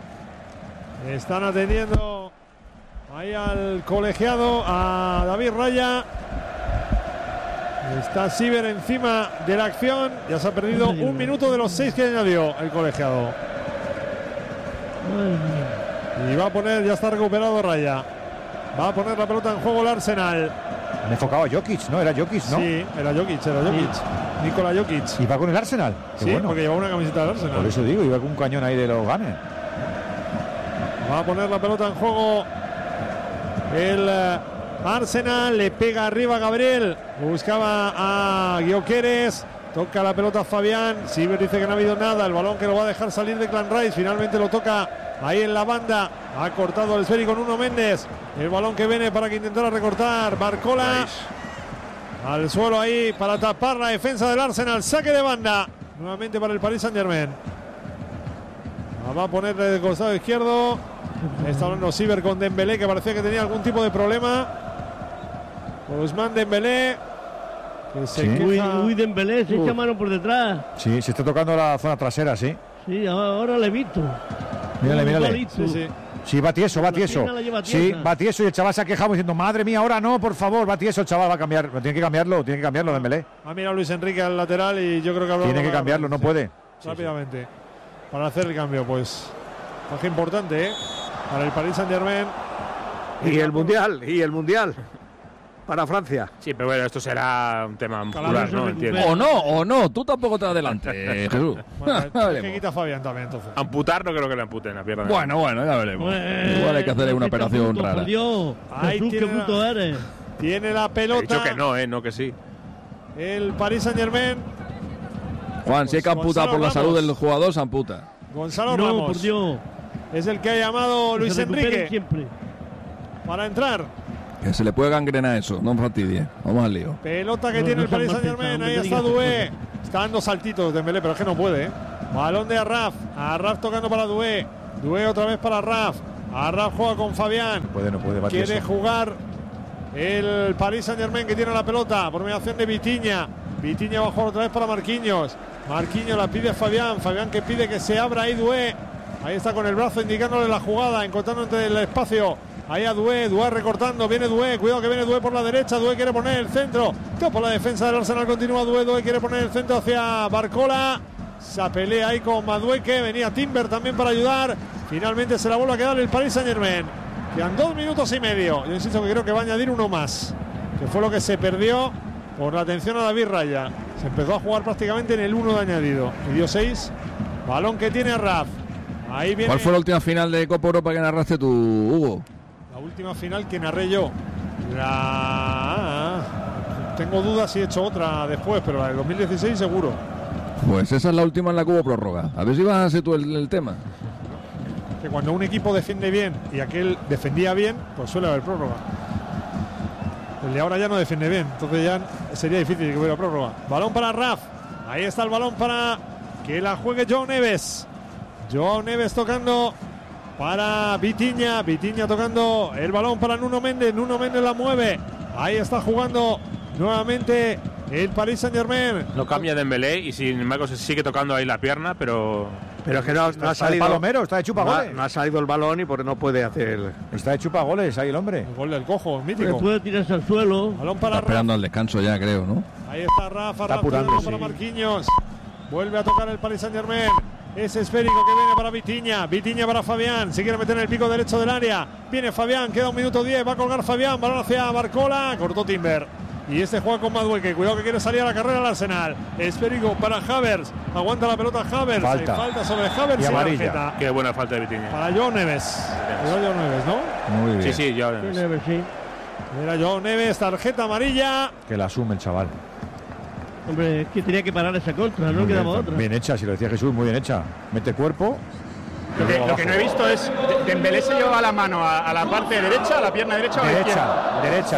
Están atendiendo ahí al colegiado, a David Raya. Está Siver encima de la acción. Ya se ha perdido 1 minuto de los 6 que añadió el colegiado. Y va a poner, ya está recuperado Raya. Va a poner la pelota en juego el Arsenal. Han enfocado a Jokic, ¿no? Era Jokic, ¿no? Sí, era Jokic. Nikola Jokic. ¿Y va con el Arsenal? Qué bueno. Porque lleva una camiseta del Arsenal. Por eso digo, iba con un cañón ahí de los Gunners. Va a poner la pelota en juego el Arsenal. Le pega arriba Gabriel. Buscaba a Gyökeres. Toca la pelota a Fabián. Siver dice que no ha habido nada. El balón que lo va a dejar salir de Clan Rice. Finalmente lo toca ahí en la banda. Ha cortado el esférico Nuno Méndez. El balón que viene para que intentara recortar Barcola. Al suelo ahí para tapar la defensa del Arsenal. Saque de banda. Nuevamente para el Paris Saint-Germain. Va a poner de costado izquierdo. Está hablando Siver con Dembélé, que parecía que tenía algún tipo de problema. Ousmane Dembélé. Que se Uy, Dembélé se echa mano por detrás. Sí, se está tocando la zona trasera, sí. Sí, ahora le he visto. Mírale. Sí, va tieso. Sí, va tieso y el chaval se ha quejado diciendo, madre mía, ahora no, por favor, va tieso el chaval, va a cambiar. Tiene que cambiarlo Dembélé. Ha mirado Luis Enrique al lateral y yo creo que tiene que cambiarlo, no puede. Rápidamente. Para hacer el cambio, pues. Baja importante, para el Paris Saint-Germain. Y el Mundial. para Francia. Sí, pero bueno, esto será un tema muscular, ¿no? Entiendo. O no, tú tampoco te adelante, Jesús. Que quita Fabián también, entonces. Amputar no creo que le amputen la pierna. Bueno, ya veremos. Igual hay que hacer una operación rara. Ahí Jesús, qué bruto eres. Tiene la pelota. He dicho que no que sí. El Paris Saint-Germain. Juan, si hay que amputar por la salud del jugador, se amputa. Gonzalo Ramos. Por Dios. Es el que ha llamado Luis Enrique siempre para entrar. Que se le puede gangrenar eso, no fastidie. Vamos al lío. Pelota que tiene el Paris Saint-Germain. Ahí está Doué. Está dando saltitos Dembélé, pero es que no puede. Balón de Arraf. Arraf tocando para Doué. Doué otra vez para Arraf. Arraf juega con Fabián. No puede. Quiere jugar el Paris Saint-Germain, que tiene la pelota por mediación de Vitinha. Vitinha va a jugar otra vez para Marquinhos. Marquinhos la pide Fabián. Fabián que pide que se abra ahí Doué. Ahí está con el brazo indicándole la jugada, encontrando entre el espacio. Ahí a Doué recortando, viene Doué, cuidado que viene Doué por la derecha, Doué quiere poner el centro, por la defensa del Arsenal continúa Doué quiere poner el centro hacia Barcola, se pelea ahí con Madueque, venía Timber también para ayudar, finalmente se la vuelve a quedar el Paris Saint-Germain, quedan 2 minutos y medio, yo insisto que creo que va a añadir uno más, que fue lo que se perdió por la atención a David Raya, se empezó a jugar prácticamente en el 1 de añadido, y dio 6, balón que tiene Raf. Ahí viene. ¿Cuál fue la última final de Copa Europa que narraste tú, Hugo? La última final que narré yo. Tengo dudas si he hecho otra después, pero la de 2016 seguro. Pues esa es la última en la que hubo prórroga. A ver si vas a hacer tú el tema. Que cuando un equipo defiende bien y aquel defendía bien, pues suele haber prórroga. El de ahora ya no defiende bien, entonces ya sería difícil que hubiera prórroga. Balón para Raf. Ahí está el balón para que la juegue Joao Neves. Joao Neves tocando para Vitinha. Vitinha tocando el balón para Nuno Méndez. Nuno Méndez la mueve. Ahí está jugando nuevamente el Paris Saint-Germain. No cambia Dembélé y sin embargo se sigue tocando ahí la pierna, pero es que no ha salido. Palomero, está de chupagoles. No ha salido el balón y porque no puede hacer. Está de chupagoles ahí el hombre. El gol del cojo, mítico. Puede tirarse al suelo. Balón para Está esperando al descanso ya, creo, ¿no? Ahí está Rafa. Está apurando, para Marquinhos. Vuelve a tocar el Paris Saint-Germain. Ese esférico que viene para Vitinha. Vitinha para Fabián. Se quiere meter en el pico derecho del área. Viene Fabián. Queda 1 minuto 10. Va a colgar Fabián. Balón hacia Barcola. Cortó Timber. Y este juega con Madueque. Cuidado que quiere salir a la carrera al Arsenal. Esférico para Havertz. Aguanta la pelota Havertz. Falta sobre Havertz. Y amarilla. Qué buena falta de Vitinha. Para Joao Neves. Era Joao Neves, ¿no? Muy bien. Sí, Joao Neves. Era Joao Neves. Tarjeta amarilla. Que la asume el chaval. Hombre, es que tenía que parar esa contra, no quedaba otra. Bien hecha, si lo decía Jesús, muy bien hecha. Mete cuerpo. Lo que no he visto es Dembélé se lleva la mano a la parte derecha, a la pierna derecha o derecha.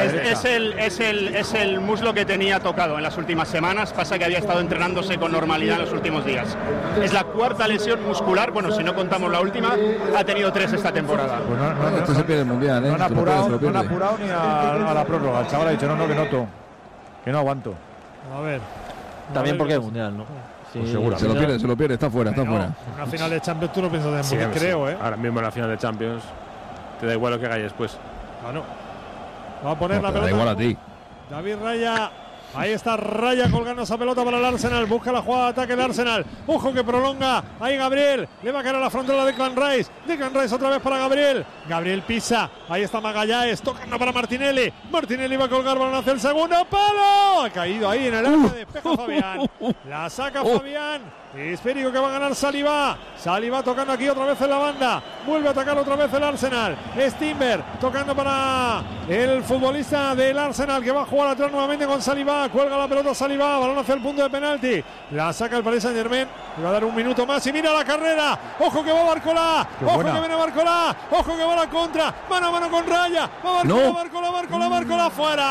Es el muslo que tenía tocado en las últimas semanas. Pasa que había estado entrenándose con normalidad en los últimos días. Es la 4ª lesión muscular. Bueno, si no contamos la última, ha tenido 3 esta temporada. Pues esto se pierde el mundial, ¿eh? No han apurado ni a la prórroga. El chaval ha dicho, no, que noto. Que no aguanto. A ver. También porque es mundial, ¿no? Sí, pues seguro. Se lo pierde, está fuera. Una final de Champions tú no piensas en mundial, creo, ¿eh? Ahora mismo en la final de Champions te da igual lo que haga después. Claro. Va a poner la pelota. Te da igual a ti. David Raya. Ahí está Raya colgando esa pelota para el Arsenal. Busca la jugada de ataque del Arsenal. Ojo que prolonga. Ahí Gabriel. Le va a caer a la frontera de Declan Rice. Declan Rice otra vez para Gabriel. Gabriel pisa. Ahí está Magallanes. Tocando para Martinelli. Martinelli va a colgar balón hacia el segundo palo. Ha caído ahí en el área. Despeja Fabián. La saca Fabián. Esférico que va a ganar Saliba. Saliba tocando aquí otra vez en la banda. Vuelve a atacar otra vez el Arsenal. Es Timber tocando para el futbolista del Arsenal que va a jugar atrás nuevamente con Saliba. Cuelga la pelota Saliba. Balón hacia el punto de penalti. La saca el Paris Saint-Germain. Le va a dar 1 minuto más. Y mira la carrera. Ojo que va Barcola. Ojo que viene Barcola. Ojo que va la contra. Mano a mano con Raya. Va Barcola.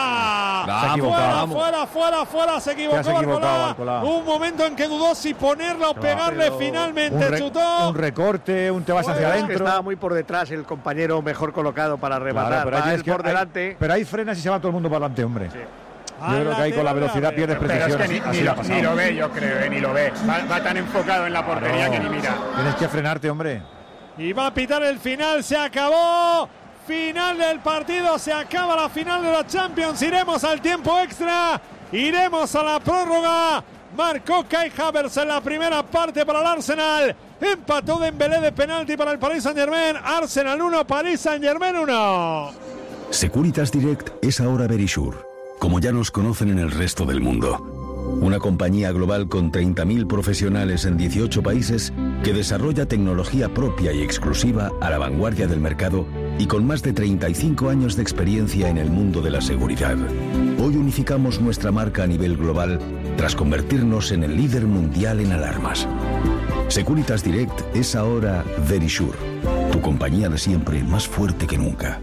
Fuera. Se equivocó Barcola. Un momento en que dudó si ponerla o pegarle. Finalmente chutó. Un recorte, te vas hacia adentro. Es que estaba muy por detrás el compañero mejor colocado para rematar. Claro, pero por delante. Pero ahí frenas y se va todo el mundo para adelante, hombre. Sí. Yo creo que ahí con la velocidad pierdes precisión. Pero es que ni lo ve, yo creo, ni lo ve. Va tan enfocado en la portería que ni mira. Tienes que frenarte, hombre. Y va a pitar el final, se acabó. Final del partido, se acaba la final de la Champions. Iremos al tiempo extra, iremos a la prórroga. Marcó Kai Havertz en la primera parte para el Arsenal. Empató Dembélé de penalti para el Paris Saint-Germain. Arsenal 1, Paris Saint-Germain 1. Securitas Direct es ahora Verisure, como ya nos conocen en el resto del mundo. Una compañía global con 30.000 profesionales en 18 países que desarrolla tecnología propia y exclusiva a la vanguardia del mercado y con más de 35 años de experiencia en el mundo de la seguridad. Hoy unificamos nuestra marca a nivel global tras convertirnos en el líder mundial en alarmas. Securitas Direct es ahora Verisure, tu compañía de siempre más fuerte que nunca.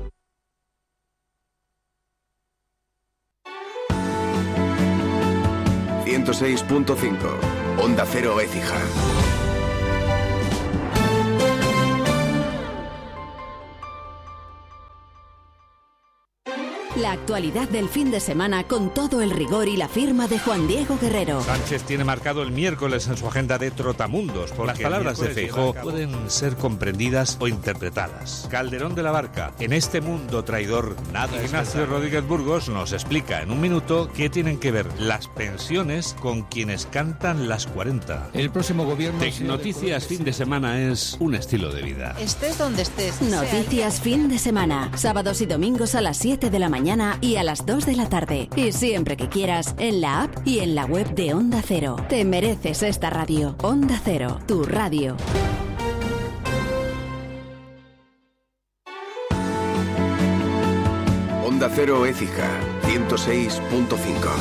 ...106.5... Onda Cero Écija. La actualidad del fin de semana con todo el rigor y la firma de Juan Diego Guerrero. Sánchez tiene marcado el miércoles en su agenda de Trotamundos, porque las palabras de Feijóo pueden ser comprendidas o interpretadas. Calderón de la Barca, en este mundo traidor nada. Ignacio Rodríguez Burgos nos explica en un minuto qué tienen que ver las pensiones con quienes cantan las 40. El próximo gobierno... Tecnoticias fin de semana es un estilo de vida. Estés donde estés. Noticias fin de semana. Sábados y domingos a las 7 de la mañana y a las 2 de la tarde. Y siempre que quieras, en la app y en la web de Onda Cero. Te mereces esta radio. Onda Cero, tu radio. Onda Cero Écija, 106.5.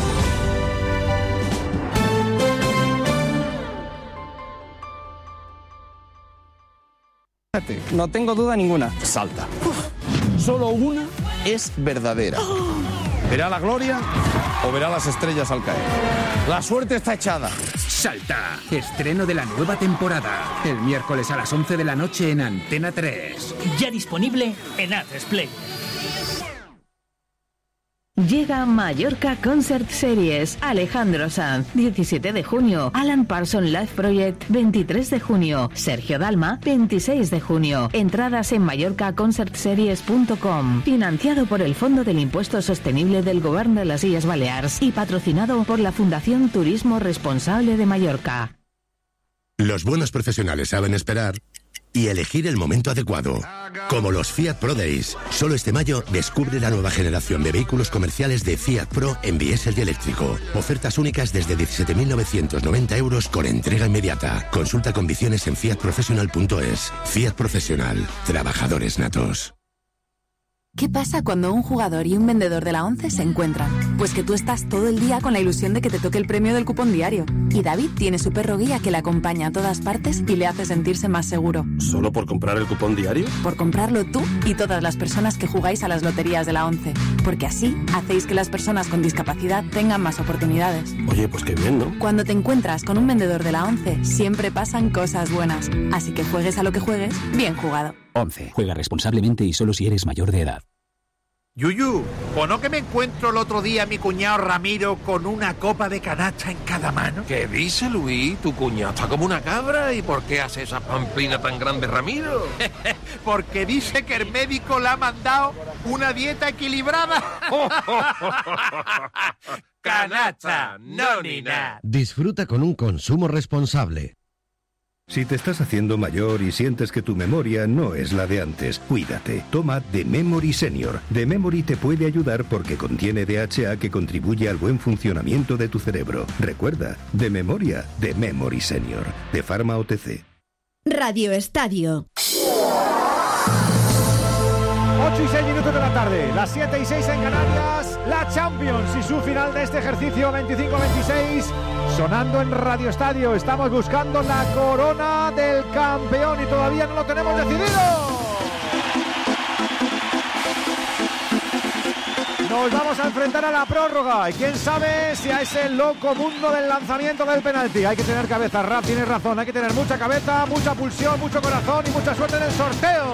No tengo duda ninguna. Salta. Solo una es verdadera. ¿Verá la gloria o verá las estrellas al caer? La suerte está echada. Salta. Estreno de la nueva temporada. El miércoles a las 11 de la noche en Antena 3. Ya disponible en Atresplay. Llega Mallorca Concert Series. Alejandro Sanz, 17 de junio. Alan Parsons Live Project, 23 de junio. Sergio Dalma, 26 de junio. Entradas en mallorcaconcertseries.com. Financiado por el Fondo del Impuesto Sostenible del Gobierno de las Illes Balears y patrocinado por la Fundación Turismo Responsable de Mallorca. Los buenos profesionales saben esperar y elegir el momento adecuado. Como los Fiat Pro Days. Solo este mayo descubre la nueva generación de vehículos comerciales de Fiat Pro en diésel y eléctrico. Ofertas únicas desde 17.990 euros con entrega inmediata. Consulta condiciones en fiatprofessional.es. Fiat Profesional. Trabajadores natos. ¿Qué pasa cuando un jugador y un vendedor de la ONCE se encuentran? Pues que tú estás todo el día con la ilusión de que te toque el premio del cupón diario. Y David tiene su perro guía que le acompaña a todas partes y le hace sentirse más seguro. ¿Solo por comprar el cupón diario? Por comprarlo tú y todas las personas que jugáis a las loterías de la ONCE. Porque así hacéis que las personas con discapacidad tengan más oportunidades. Oye, pues qué bien, ¿no? Cuando te encuentras con un vendedor de la ONCE, siempre pasan cosas buenas. Así que juegues a lo que juegues, bien jugado. 11. Juega responsablemente y solo si eres mayor de edad. Yuyu, ¿o no que me encuentro el otro día a mi cuñado Ramiro con una copa de canacha en cada mano? ¿Qué dice, Luis? Tu cuñado está como una cabra. ¿Y por qué hace esa pamplina tan grande, Ramiro? Porque dice que el médico le ha mandado una dieta equilibrada. Canacha, no ni nada. Disfruta con un consumo responsable. Si te estás haciendo mayor y sientes que tu memoria no es la de antes, cuídate. Toma The Memory Senior. The Memory te puede ayudar porque contiene DHA que contribuye al buen funcionamiento de tu cerebro. Recuerda, de memoria, The Memory Senior. De Pharma OTC. Radio Estadio. 8 y 6 minutos de la tarde, las 7 y 6 en Canarias, la Champions y su final de este ejercicio 25-26, sonando en Radio Estadio. Estamos buscando la corona del campeón y todavía no lo tenemos decidido. Nos vamos a enfrentar a la prórroga y quién sabe si a ese loco mundo del lanzamiento del penalti. Hay que tener cabeza, Rap, tienes razón, hay que tener mucha cabeza, mucha pulsión, mucho corazón y mucha suerte en el sorteo.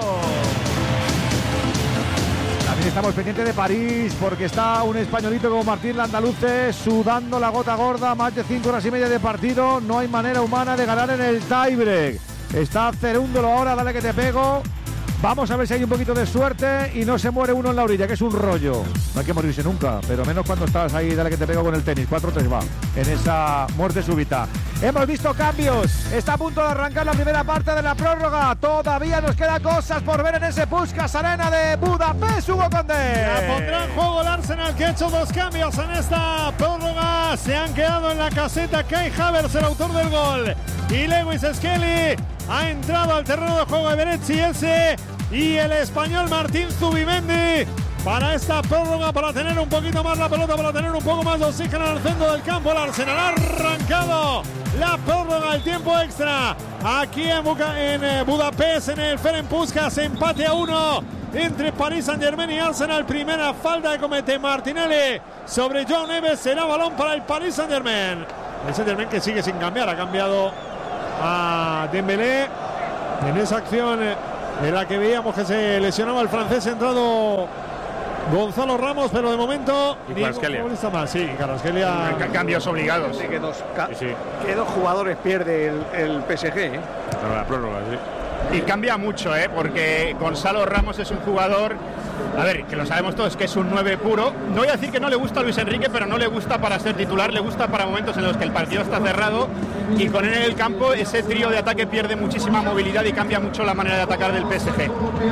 También estamos pendientes de París porque está un españolito como Martín Landaluce sudando la gota gorda, más de 5 horas y media de partido, no hay manera humana de ganar en el tiebreak. Está Cerúndolo ahora, dale que te pego. Vamos a ver si hay un poquito de suerte y no se muere uno en la orilla, que es un rollo. No hay que morirse nunca, pero menos cuando estás ahí, dale que te pego con el tenis. 4-3 va, en esa muerte súbita. Hemos visto cambios. Está a punto de arrancar la primera parte de la prórroga. Todavía nos quedan cosas por ver en ese Puskás Arena de Budapest, Hugo Condé. La pondrá en juego el Arsenal, que ha hecho 2 cambios en esta prórroga. Se han quedado en la caseta Kai Havertz, el autor del gol, y Lewis Skelly. Ha entrado al terreno de juego de Beretzi y el español Martín Zubimendi para esta prórroga, para tener un poquito más la pelota, para tener un poco más de oxígeno en el centro del campo. El Arsenal ha arrancado la prórroga, el tiempo extra aquí en Budapest, en el Ferenc Puskás. Empate a 1 entre Paris Saint-Germain y Arsenal. Primera falta que comete Martinelli sobre João Neves. Será balón para el Paris Saint-Germain. El Saint-Germain que sigue sin cambiar, ha cambiado a Dembélé en esa acción en la que veíamos que se lesionaba el francés. Ha entrado Gonzalo Ramos, pero de momento y Kvaratskhelia más. Sí, Kvaratskhelia. Cambios obligados. Que dos jugadores pierde el PSG. Para la prórroga, sí. Y cambia mucho, porque Gonzalo Ramos es un jugador, a ver, que lo sabemos todos, que es un 9 puro. No voy a decir que no le gusta a Luis Enrique, pero no le gusta para ser titular, le gusta para momentos en los que el partido está cerrado, y con él en el campo ese trío de ataque pierde muchísima movilidad y cambia mucho la manera de atacar del PSG.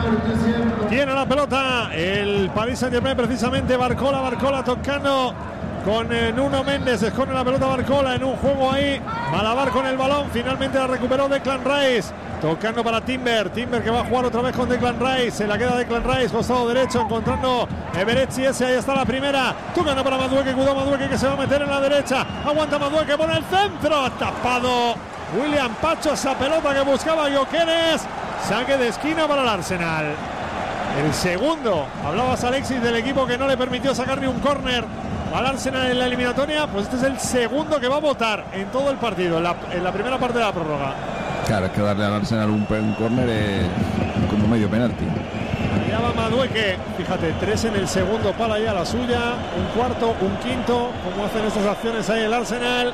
Tiene la pelota el Paris Saint-Germain, precisamente Barcola tocando con Nuno Méndez. Esconde la pelota Barcola en un juego ahí, malabar con el balón. Finalmente la recuperó Declan Rice, tocando para Timber que va a jugar otra vez con Declan Rice. Se la queda Declan Rice, costado derecho, encontrando Beretzi. Ahí está la primera, tocando para Madueke. Cuidado Madueke, que se va a meter en la derecha. Aguanta Madueke por el centro, tapado William Pacho. Esa pelota que buscaba Gyökeres. Saque de esquina para el Arsenal. El segundo, hablabas Alexis del equipo que no le permitió sacar ni un córner al Arsenal en la eliminatoria. Pues este es el segundo que va a votar en todo el partido, en la primera parte de la prórroga. Claro, es que darle al Arsenal un córner es como medio penalti. Ya va Madueke, fíjate, 3 en el segundo palo ya la suya, un cuarto, un quinto, como hacen estas acciones ahí el Arsenal.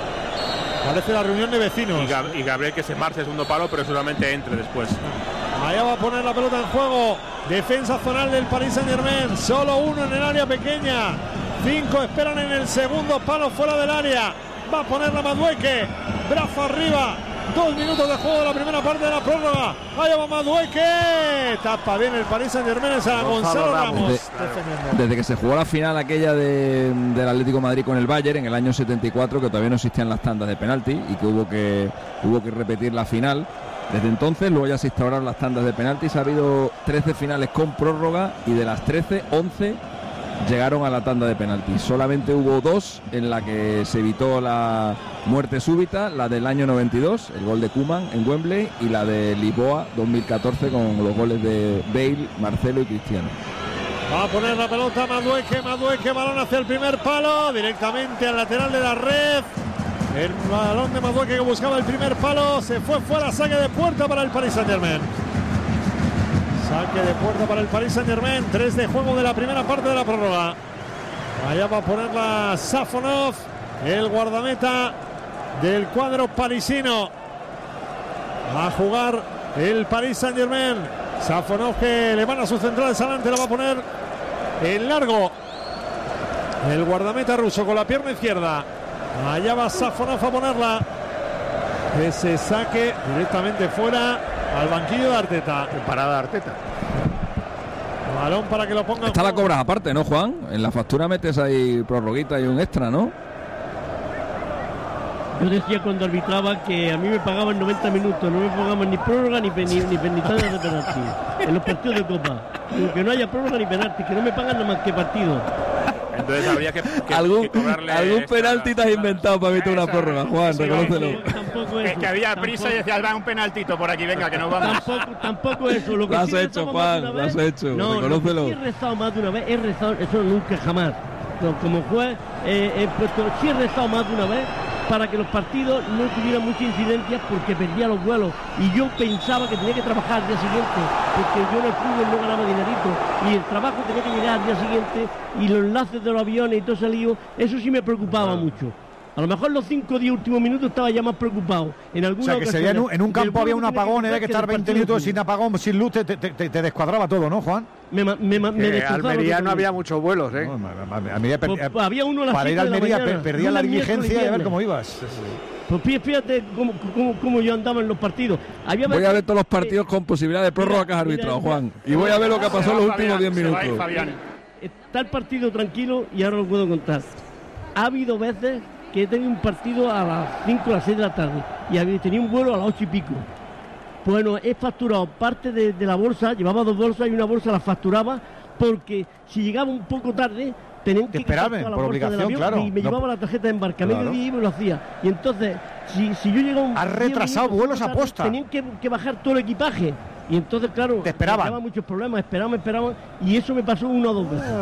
Parece la reunión de vecinos. Y Gabriel que se marcha el segundo palo, pero solamente entre después. Allá va a poner la pelota en juego. Defensa zonal del Paris Saint-Germain. Solo uno en el área pequeña. 5 esperan en el segundo palo fuera del área. Va a poner la Madueke. Brazo arriba. 2 minutos de juego de la primera parte de la prórroga. Allá va Madueke. Tapa bien el Paris Saint-Germain. Es a Gonzalo Ramos. Desde que se jugó la final aquella del Atlético de Madrid con el Bayern en el año 74, que todavía no existían las tandas de penalti y que hubo que repetir la final. Desde entonces, luego ya se instauraron las tandas de penaltis. Ha habido 13 finales con prórroga y de las 13, 11 llegaron a la tanda de penaltis. Solamente hubo 2 en la que se evitó la muerte súbita, la del año 92, el gol de Koeman en Wembley, y la de Lisboa 2014 con los goles de Bale, Marcelo y Cristiano. Va a poner la pelota Madueke, balón hacia el primer palo, directamente al lateral de la red. El balón de Madueke que buscaba el primer palo, se fue fuera, saque de puerta para el Paris Saint-Germain. Saque de puerta para el Paris Saint-Germain, 3 de juego de la primera parte de la prórroga. Allá va a ponerla Safonov, el guardameta del cuadro parisino. Va a jugar el Paris Saint-Germain. Safonov que le van a sus centrales adelante, la va a poner en largo. El guardameta ruso con la pierna izquierda. Allá va Safonov a ponerla. Ese saque directamente fuera al banquillo de Arteta. Parada de Arteta. Balón para que lo ponga. Esta la cobras aparte, ¿no, Juan? En la factura metes ahí prorroguita y un extra, ¿no? Yo decía cuando arbitraba que a mí me pagaban 90 minutos, no me pagaban ni prórroga ni tandas de penalti en los partidos de Copa. Que no haya prórroga ni penalti, que no me pagan nada más que partido. Entonces habría que cobrarle algún penalti te has inventado para evitar una prórroga, Juan, reconócelo. Es que había prisa y decías, va un penaltito por aquí, venga, que nos vamos. Tampoco eso. Lo has hecho, Juan, lo has hecho, reconócelo. Si he rezado más de una vez, eso nunca jamás. Como juez, sí he rezado más de una vez para que los partidos no tuvieran muchas incidencias porque perdía los vuelos y yo pensaba que tenía que trabajar al día siguiente porque yo en el fútbol no ganaba dinerito y el trabajo tenía que llegar al día siguiente y los enlaces de los aviones y todo ese lío, eso sí me preocupaba mucho. A lo mejor los 5 o 10 últimos minutos estaba ya más preocupado. En alguna que sería en un campo había un apagón, había que estar 20 minutos sin apagón, sin luz, te descuadraba todo, ¿no, Juan? Almería no había muchos vuelos, ¿eh? No, había uno a las para ir a Almería perdía la diligencia y a ver cómo ibas. Pues fíjate cómo yo andaba en los partidos. Voy a ver todos los partidos con posibilidad de prórroga que has arbitrado, Juan. Y voy a ver lo que pasó en los últimos 10 minutos. Está el partido tranquilo y ahora lo puedo contar. Ha habido veces que he tenido un partido a las 5 o las 6 de la tarde y tenía un vuelo a las 8 y pico. Bueno, he facturado parte de la bolsa, llevaba 2 bolsas y una bolsa la facturaba porque si llegaba un poco tarde tenían que esperarme la por obligación, claro. Y me llevaba la tarjeta de embarcamiento y me lo hacía. Y entonces, si yo llegaba has retrasado vuelos a posta. Tenían que bajar todo el equipaje. Y entonces, claro, te esperaban. Me muchos problemas, esperaban. Y eso me pasó 1 o 2 veces.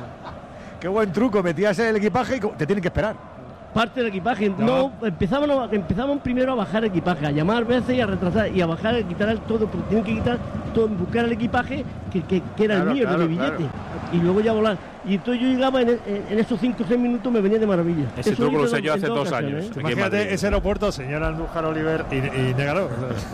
Qué buen truco, metías el equipaje y te tienen que esperar. Parte del equipaje, empezaban primero a bajar el equipaje, a llamar veces y a retrasar y a bajar, a quitar todo, porque tienen que quitar todo, buscar el equipaje que era el mío, de mi billete, y luego ya volar. Y entonces yo llegaba en esos 5 o 6 minutos, me venía de maravilla. Ese truco lo usé yo hace 2 años. Imagínate ese aeropuerto, señor Andújar Oliver y Negaró.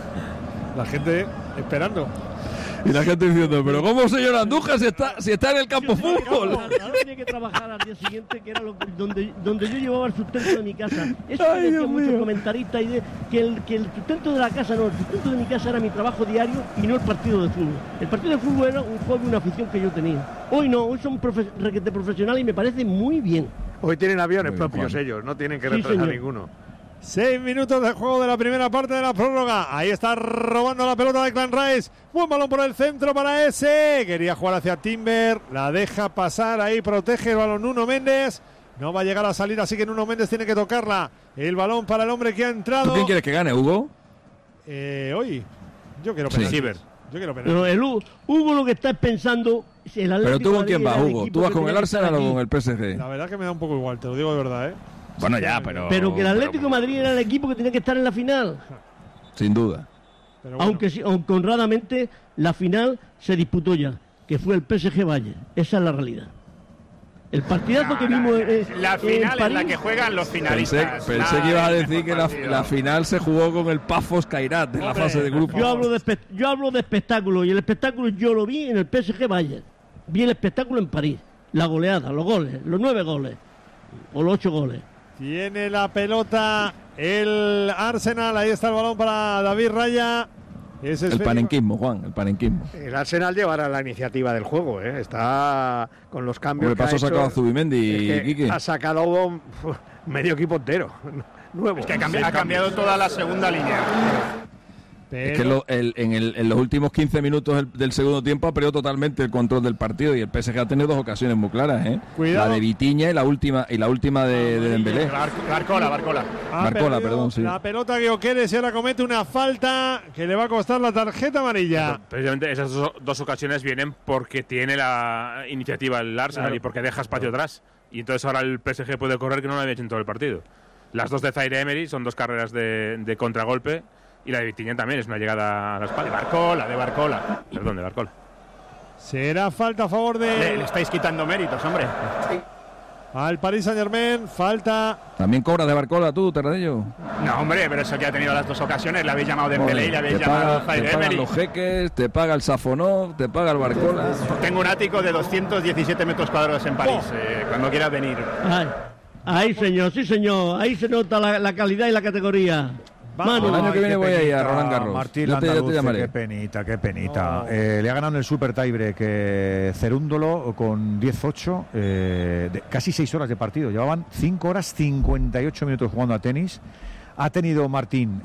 La gente esperando. Y la gente diciendo, pero ¿cómo, señor Andújar, si está en el campo fútbol? Ahora tenía que trabajar al día siguiente, que era donde yo llevaba el sustento de mi casa. Eso me decían muchos comentaristas, que el sustento de la casa no, el sustento de mi casa era mi trabajo diario y no el partido de fútbol. El partido de fútbol era un juego y una afición que yo tenía. Hoy no, hoy son requete profesionales y me parece muy bien. Hoy tienen aviones propios ellos, no tienen que retrasar ninguno. 6 minutos de juego de la primera parte de la prórroga. Ahí está robando la pelota de Clan Rice. Buen balón por el centro para ese. Quería jugar hacia Timber. La deja pasar. Ahí protege el balón Nuno Méndez. No va a llegar a salir, así que Nuno Méndez tiene que tocarla. El balón para el hombre que ha entrado. ¿Tú quién quieres que gane, Hugo? Hoy. Yo quiero penalti. Ciber. Yo quiero penalti. Pero Hugo lo que está pensando. Pero tú con quién vas, Hugo. ¿Tú vas con el Arsenal o con el PSG? La verdad que me da un poco igual, te lo digo de verdad, ¿eh? Bueno, ya, pero que el Atlético de Madrid era el equipo que tenía que estar en la final. Sin duda. Pero bueno. Aunque honradamente la final se disputó ya, que fue el PSG Bayern. Esa es la realidad. El partidazo que vimos la final es la que juegan los finalistas. Pensé que ibas a decir que la final se jugó con el Pafos Kairat en la fase de grupo. Yo hablo de espectáculo, y el espectáculo yo lo vi en el PSG Bayern. Vi el espectáculo en París. La goleada, los goles, los 9 goles o los 8 goles. Tiene la pelota el Arsenal. Ahí está el balón para David Raya. El panenquismo, Juan, el panenquismo. El Arsenal llevará la iniciativa del juego, ¿eh? Está con los cambios. ¿Qué pasó? Sacado a Zubimendi y Quique. Ha sacado medio equipo entero nuevo. Es que ha cambiado toda la segunda línea. Pero... Es que en los últimos 15 minutos del segundo tiempo ha perdido totalmente el control del partido y el PSG ha tenido 2 ocasiones muy claras, ¿eh? Cuidado. La de Vitinha y la última de Dembélé. Barcola. Barcola, perdón, sí. La pelota que Oqueres y ahora comete una falta que le va a costar la tarjeta amarilla. Precisamente esas 2 ocasiones vienen porque tiene la iniciativa el Arsenal y porque deja espacio atrás. Y entonces ahora el PSG puede correr, que no lo había hecho en todo el partido. Las 2 de Zaire Emery son 2 carreras de contragolpe. Y la de Vitinha también es una llegada a la espalda. De Barcola. Perdón, de Barcola. Será falta a favor de... Le estáis quitando méritos, hombre. Al Paris Saint-Germain, falta... ¿También cobras de Barcola tú, Terradello? No, hombre, pero eso que ha tenido las 2 ocasiones. Le habéis llamado Dembélé y le habéis llamado Zaire Emery. Te pagan los jeques, te paga el Safonov, te paga el Barcola. Tengo un ático de 217 metros cuadrados en París. Cuando quieras venir. Ahí, señor, sí, señor. Ahí se nota la calidad y la categoría. Manu, el año que viene voy a ir a Roland Garros. Martín Landaluce, qué penita. Le ha ganado en el Super Tiebreak Cerúndolo con 10-8, casi 6 horas de partido. Llevaban 5 horas 58 minutos jugando a tenis. Ha tenido Martín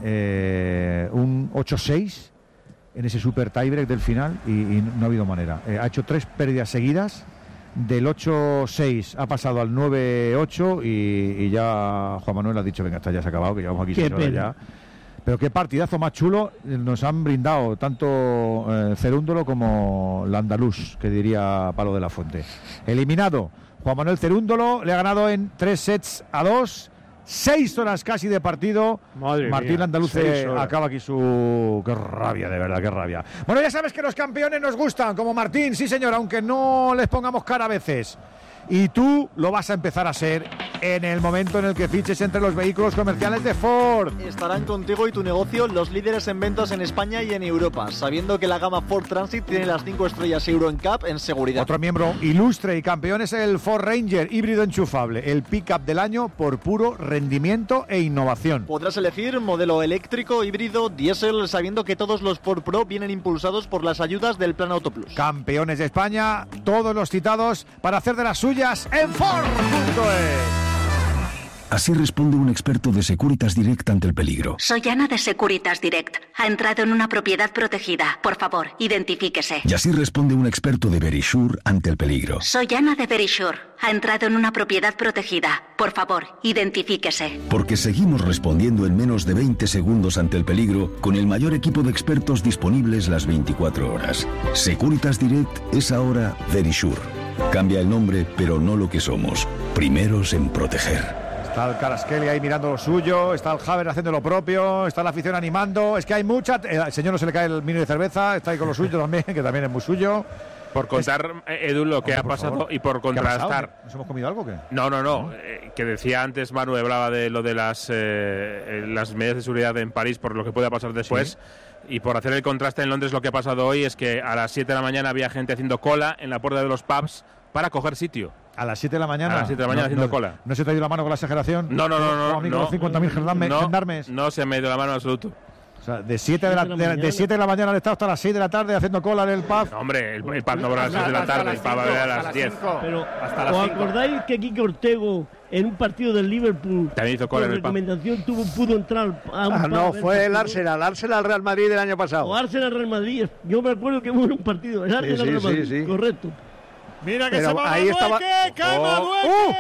un 8-6 en ese Super Tiebreak del final y no ha habido manera. Ha hecho 3 pérdidas seguidas. Del 8-6 ha pasado al 9-8 y ya Juan Manuel ha dicho, venga, ya se ha acabado, que llevamos aquí 6 horas ya. Pero qué partidazo más chulo nos han brindado tanto Cerúndolo como Landaluz, que diría Palo de la Fuente. Eliminado Juan Manuel Cerúndolo, le ha ganado en 3-2. 6 horas casi de partido. Madre Martín mía, Landaluce acaba aquí su... Qué rabia, de verdad, qué rabia. Bueno, ya sabes que los campeones nos gustan, como Martín, sí señor, aunque no les pongamos cara a veces. Y tú lo vas a empezar a ser en el momento en el que fiches entre los vehículos comerciales de Ford. Estarán contigo y tu negocio los líderes en ventas en España y en Europa, sabiendo que la gama Ford Transit tiene las 5 estrellas Euro NCAP en seguridad. Otro miembro ilustre y campeón es el Ford Ranger híbrido enchufable, el pick-up del año por puro rendimiento e innovación. Podrás elegir modelo eléctrico, híbrido, diésel, sabiendo que todos los Ford Pro vienen impulsados por las ayudas del Plan Auto Plus. Campeones de España, todos los citados para hacer de las suyas en Ford.es. Así responde un experto de Securitas Direct ante el peligro. Soy Ana de Securitas Direct. Ha entrado en una propiedad protegida. Por favor, identifíquese. Y así responde un experto de Verisure ante el peligro. Soy Ana de Verisure. Ha entrado en una propiedad protegida. Por favor, identifíquese. Porque seguimos respondiendo en menos de 20 segundos ante el peligro con el mayor equipo de expertos disponibles las 24 horas. Securitas Direct es ahora Verisure. Cambia el nombre, pero no lo que somos. Primeros en proteger. Está el Kvaratskhelia ahí mirando lo suyo, está el Haver haciendo lo propio, está la afición animando. Es que hay mucha. Al señor no se le cae el mini de cerveza, está ahí con lo suyo también, que también es muy suyo. Por contar, Edu, lo que ha pasado favor. Y por contrastar. ¿Nos hemos comido algo o qué? No. Que decía antes Manu, hablaba de lo de las medidas de seguridad en París por lo que pueda pasar después. Sí. Y por hacer el contraste en Londres, lo que ha pasado hoy es que a las 7 de la mañana había gente haciendo cola en la puerta de los pubs para coger sitio. ¿A las 7 de la mañana? A las 7 de la mañana haciendo cola. ¿No se te ha ido la mano con la exageración? No. Los 50.000 gendarmes. No se me ha ido la mano en absoluto. O sea, de 7 de la mañana han estado hasta las 6 de la tarde haciendo cola en el pub. No, hombre, el pub no va a las 6 de la tarde, el pub va a las 10. Pero, ¿os acordáis que Quique Ortego en un partido del Liverpool también hizo cola en el pub? Recomendación pudo entrar a un pub? No, fue el Arsenal Real Madrid del año pasado. O Arsenal Real Madrid. Yo me acuerdo que hubo un partido. El Arsenal Real Madrid. Sí. Correcto. Mira que pero se va ahí Madueque, cae Madueque.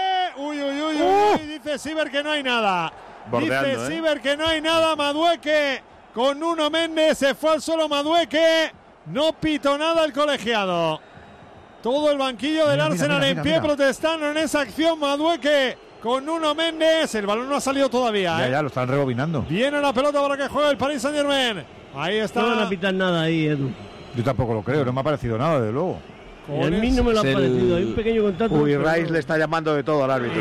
Uy, dice Siber que no hay nada. Bordeando, dice Siber que no hay nada, Madueque. Con Nuno Méndez se fue al suelo Madueque. No pitó nada el colegiado. Todo el banquillo del Arsenal en pie protestando en esa acción. Madueque con Nuno Méndez. El balón no ha salido todavía. Ya, lo están rebobinando. Viene la pelota para que juegue el Paris Saint-Germain. Ahí está. No van a pitar nada ahí, Edu. Yo tampoco lo creo, no me ha parecido nada, desde luego. A mí no me lo ha parecido, hay un pequeño contacto. Uy, Rice le está llamando de todo al árbitro.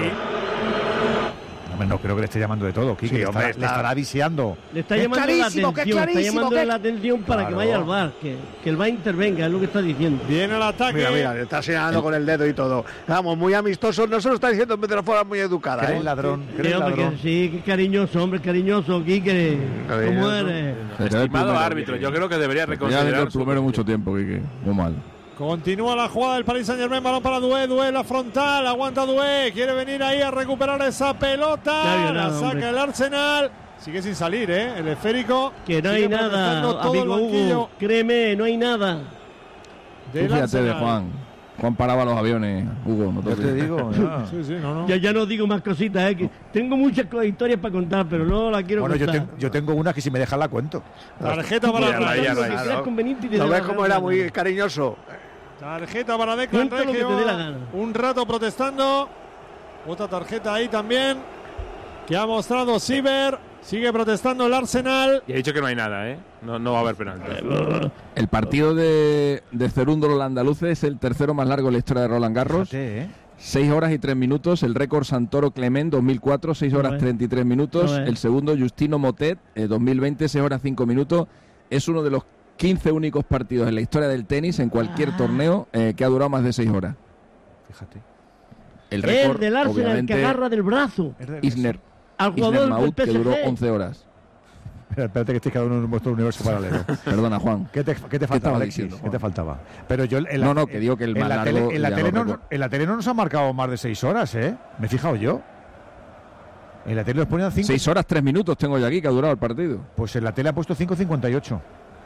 No creo que le esté llamando de todo, Quique. Le estará aviseando. Le está llamando la atención, para que vaya al VAR, que el VAR intervenga, es lo que está diciendo. Viene el ataque. Mira, le está señalando con el dedo y todo. Vamos, muy amistoso. No se lo está diciendo en vez de una forma muy educada. ¿Cree el ladrón? Sí, qué cariñoso, hombre, cariñoso, Quique. ¿Cómo eres? Estimado árbitro, yo creo que debería reconsiderar. Ya el plumero mucho tiempo, Quique. Muy mal. Continúa la jugada del Paris Saint-Germain, balón para Doué, la frontal, aguanta Doué, quiere venir ahí a recuperar esa pelota, la saca el Arsenal, sigue sin salir, el esférico. Que no hay nada, amigo Hugo, créeme, no hay nada. Fíjate de Juan paraba los aviones, Hugo, no te digo. Ya no digo más cositas, que tengo muchas historias para contar, pero no la quiero contar. Yo tengo una que si me dejan la cuento. Tarjeta para ¿No ves cómo era muy cariñoso? Tarjeta para Declan Regio, un rato protestando. Otra tarjeta ahí también que ha mostrado Siber. Sigue protestando el Arsenal. Y ha dicho que no hay nada, no va a haber penalti. El partido de Cerúndolo Andaluces es el tercero más largo en la historia de Roland Garros. 6 horas y 3 minutos. El récord Santoro Clement 2004, 6 horas 33 minutos. El segundo Justino Motet 2020, 6 horas 5 minutos. Es uno de los 15 únicos partidos en la historia del tenis en cualquier torneo que ha durado más de 6 horas. Fíjate. El récord del Arsenal que agarra del brazo. Isner. Al jugador Maut, que duró 11 horas. Espérate que estéis cada uno en vuestro universo paralelo. Perdona, Juan. ¿Qué te faltaba, Alexis? Diciendo, ¿Qué te faltaba? Pero yo que digo que el más largo... En la tele no nos han marcado más de 6 horas, Me he fijado yo. En la tele nos ponían 5... 6 horas 3 minutos tengo yo aquí que ha durado el partido. Pues en la tele ha puesto 5:58.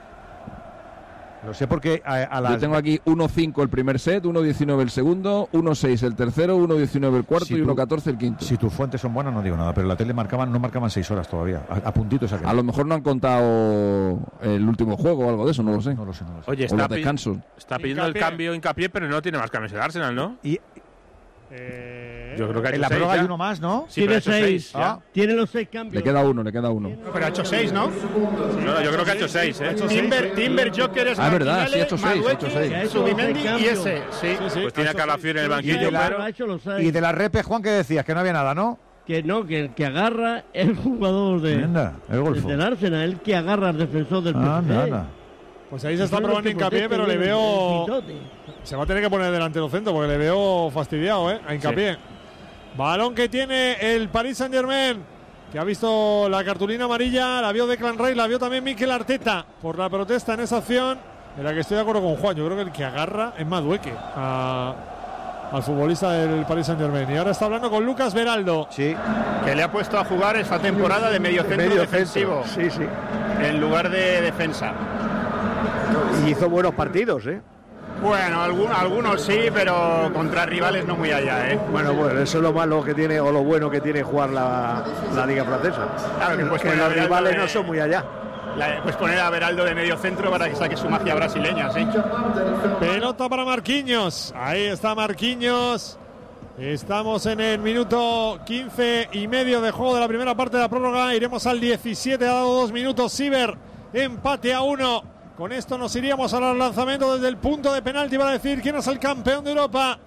Lo sé porque Yo tengo aquí 1-5 el primer set, 1-19 el segundo, 1-6 el tercero, 1-19 el cuarto y 1-14 el quinto. Si tus fuentes son buenas no digo nada, pero la tele no marcaban 6 horas todavía, a puntitos. A lo mejor no han contado el último juego o algo de eso, no lo sé. Oye, está pidiendo el cambio Hincapié, pero no tiene más cambios el Arsenal, ¿no? Yo Yo creo que ha hecho en la 6 prórroga ya. hay uno más, ¿no? Sí, pero ha hecho 6. Tiene los 6 cambios. Le queda uno. Pero ha hecho 6, ¿no? No, yo creo que ha hecho 6, ¿eh? Timber, Jokeres, Ah, es verdad, sí, ha hecho 6. Subimendi y ese. Sí. Pues tiene a Calafiori en el banquillo, Claro, ha hecho los 6. Y de la Repe, Juan, que decías que no había nada, ¿no? Que no, que el que agarra es el jugador el golfo. del Arsenal, el que agarra al defensor del PSG. Anda. Pues ahí se está probando hincapié, pero le veo. Se va a tener que poner delantero centro porque le veo fastidiado, a hincapié. Sí. Balón que tiene el Paris Saint-Germain, que ha visto la cartulina amarilla, la vio Declan Rice, la vio también Mikel Arteta por la protesta en esa acción, en la que estoy de acuerdo con Juan. Yo creo que el que agarra es Madueke al futbolista del Paris Saint-Germain. Y ahora está hablando con Lucas Beraldo. Sí, que le ha puesto a jugar esta temporada de mediocentro defensivo. Sí. En lugar de defensa. Y hizo buenos partidos, Bueno, algunos sí, pero contra rivales no muy allá, Bueno, eso es lo malo que tiene, o lo bueno que tiene jugar la Liga Francesa. Claro, que pues los rivales no son muy allá. Pues poner a Beraldo de medio centro para que saque su magia brasileña, sí. Pelota para Marquinhos. Ahí está Marquinhos. Estamos en el minuto 15 y medio de juego de la primera parte de la prórroga. Iremos al 17, ha dado 2 minutos. Siver, empate a 1. Con esto nos iríamos al lanzamiento desde el punto de penalti para decir quién es el campeón de Europa.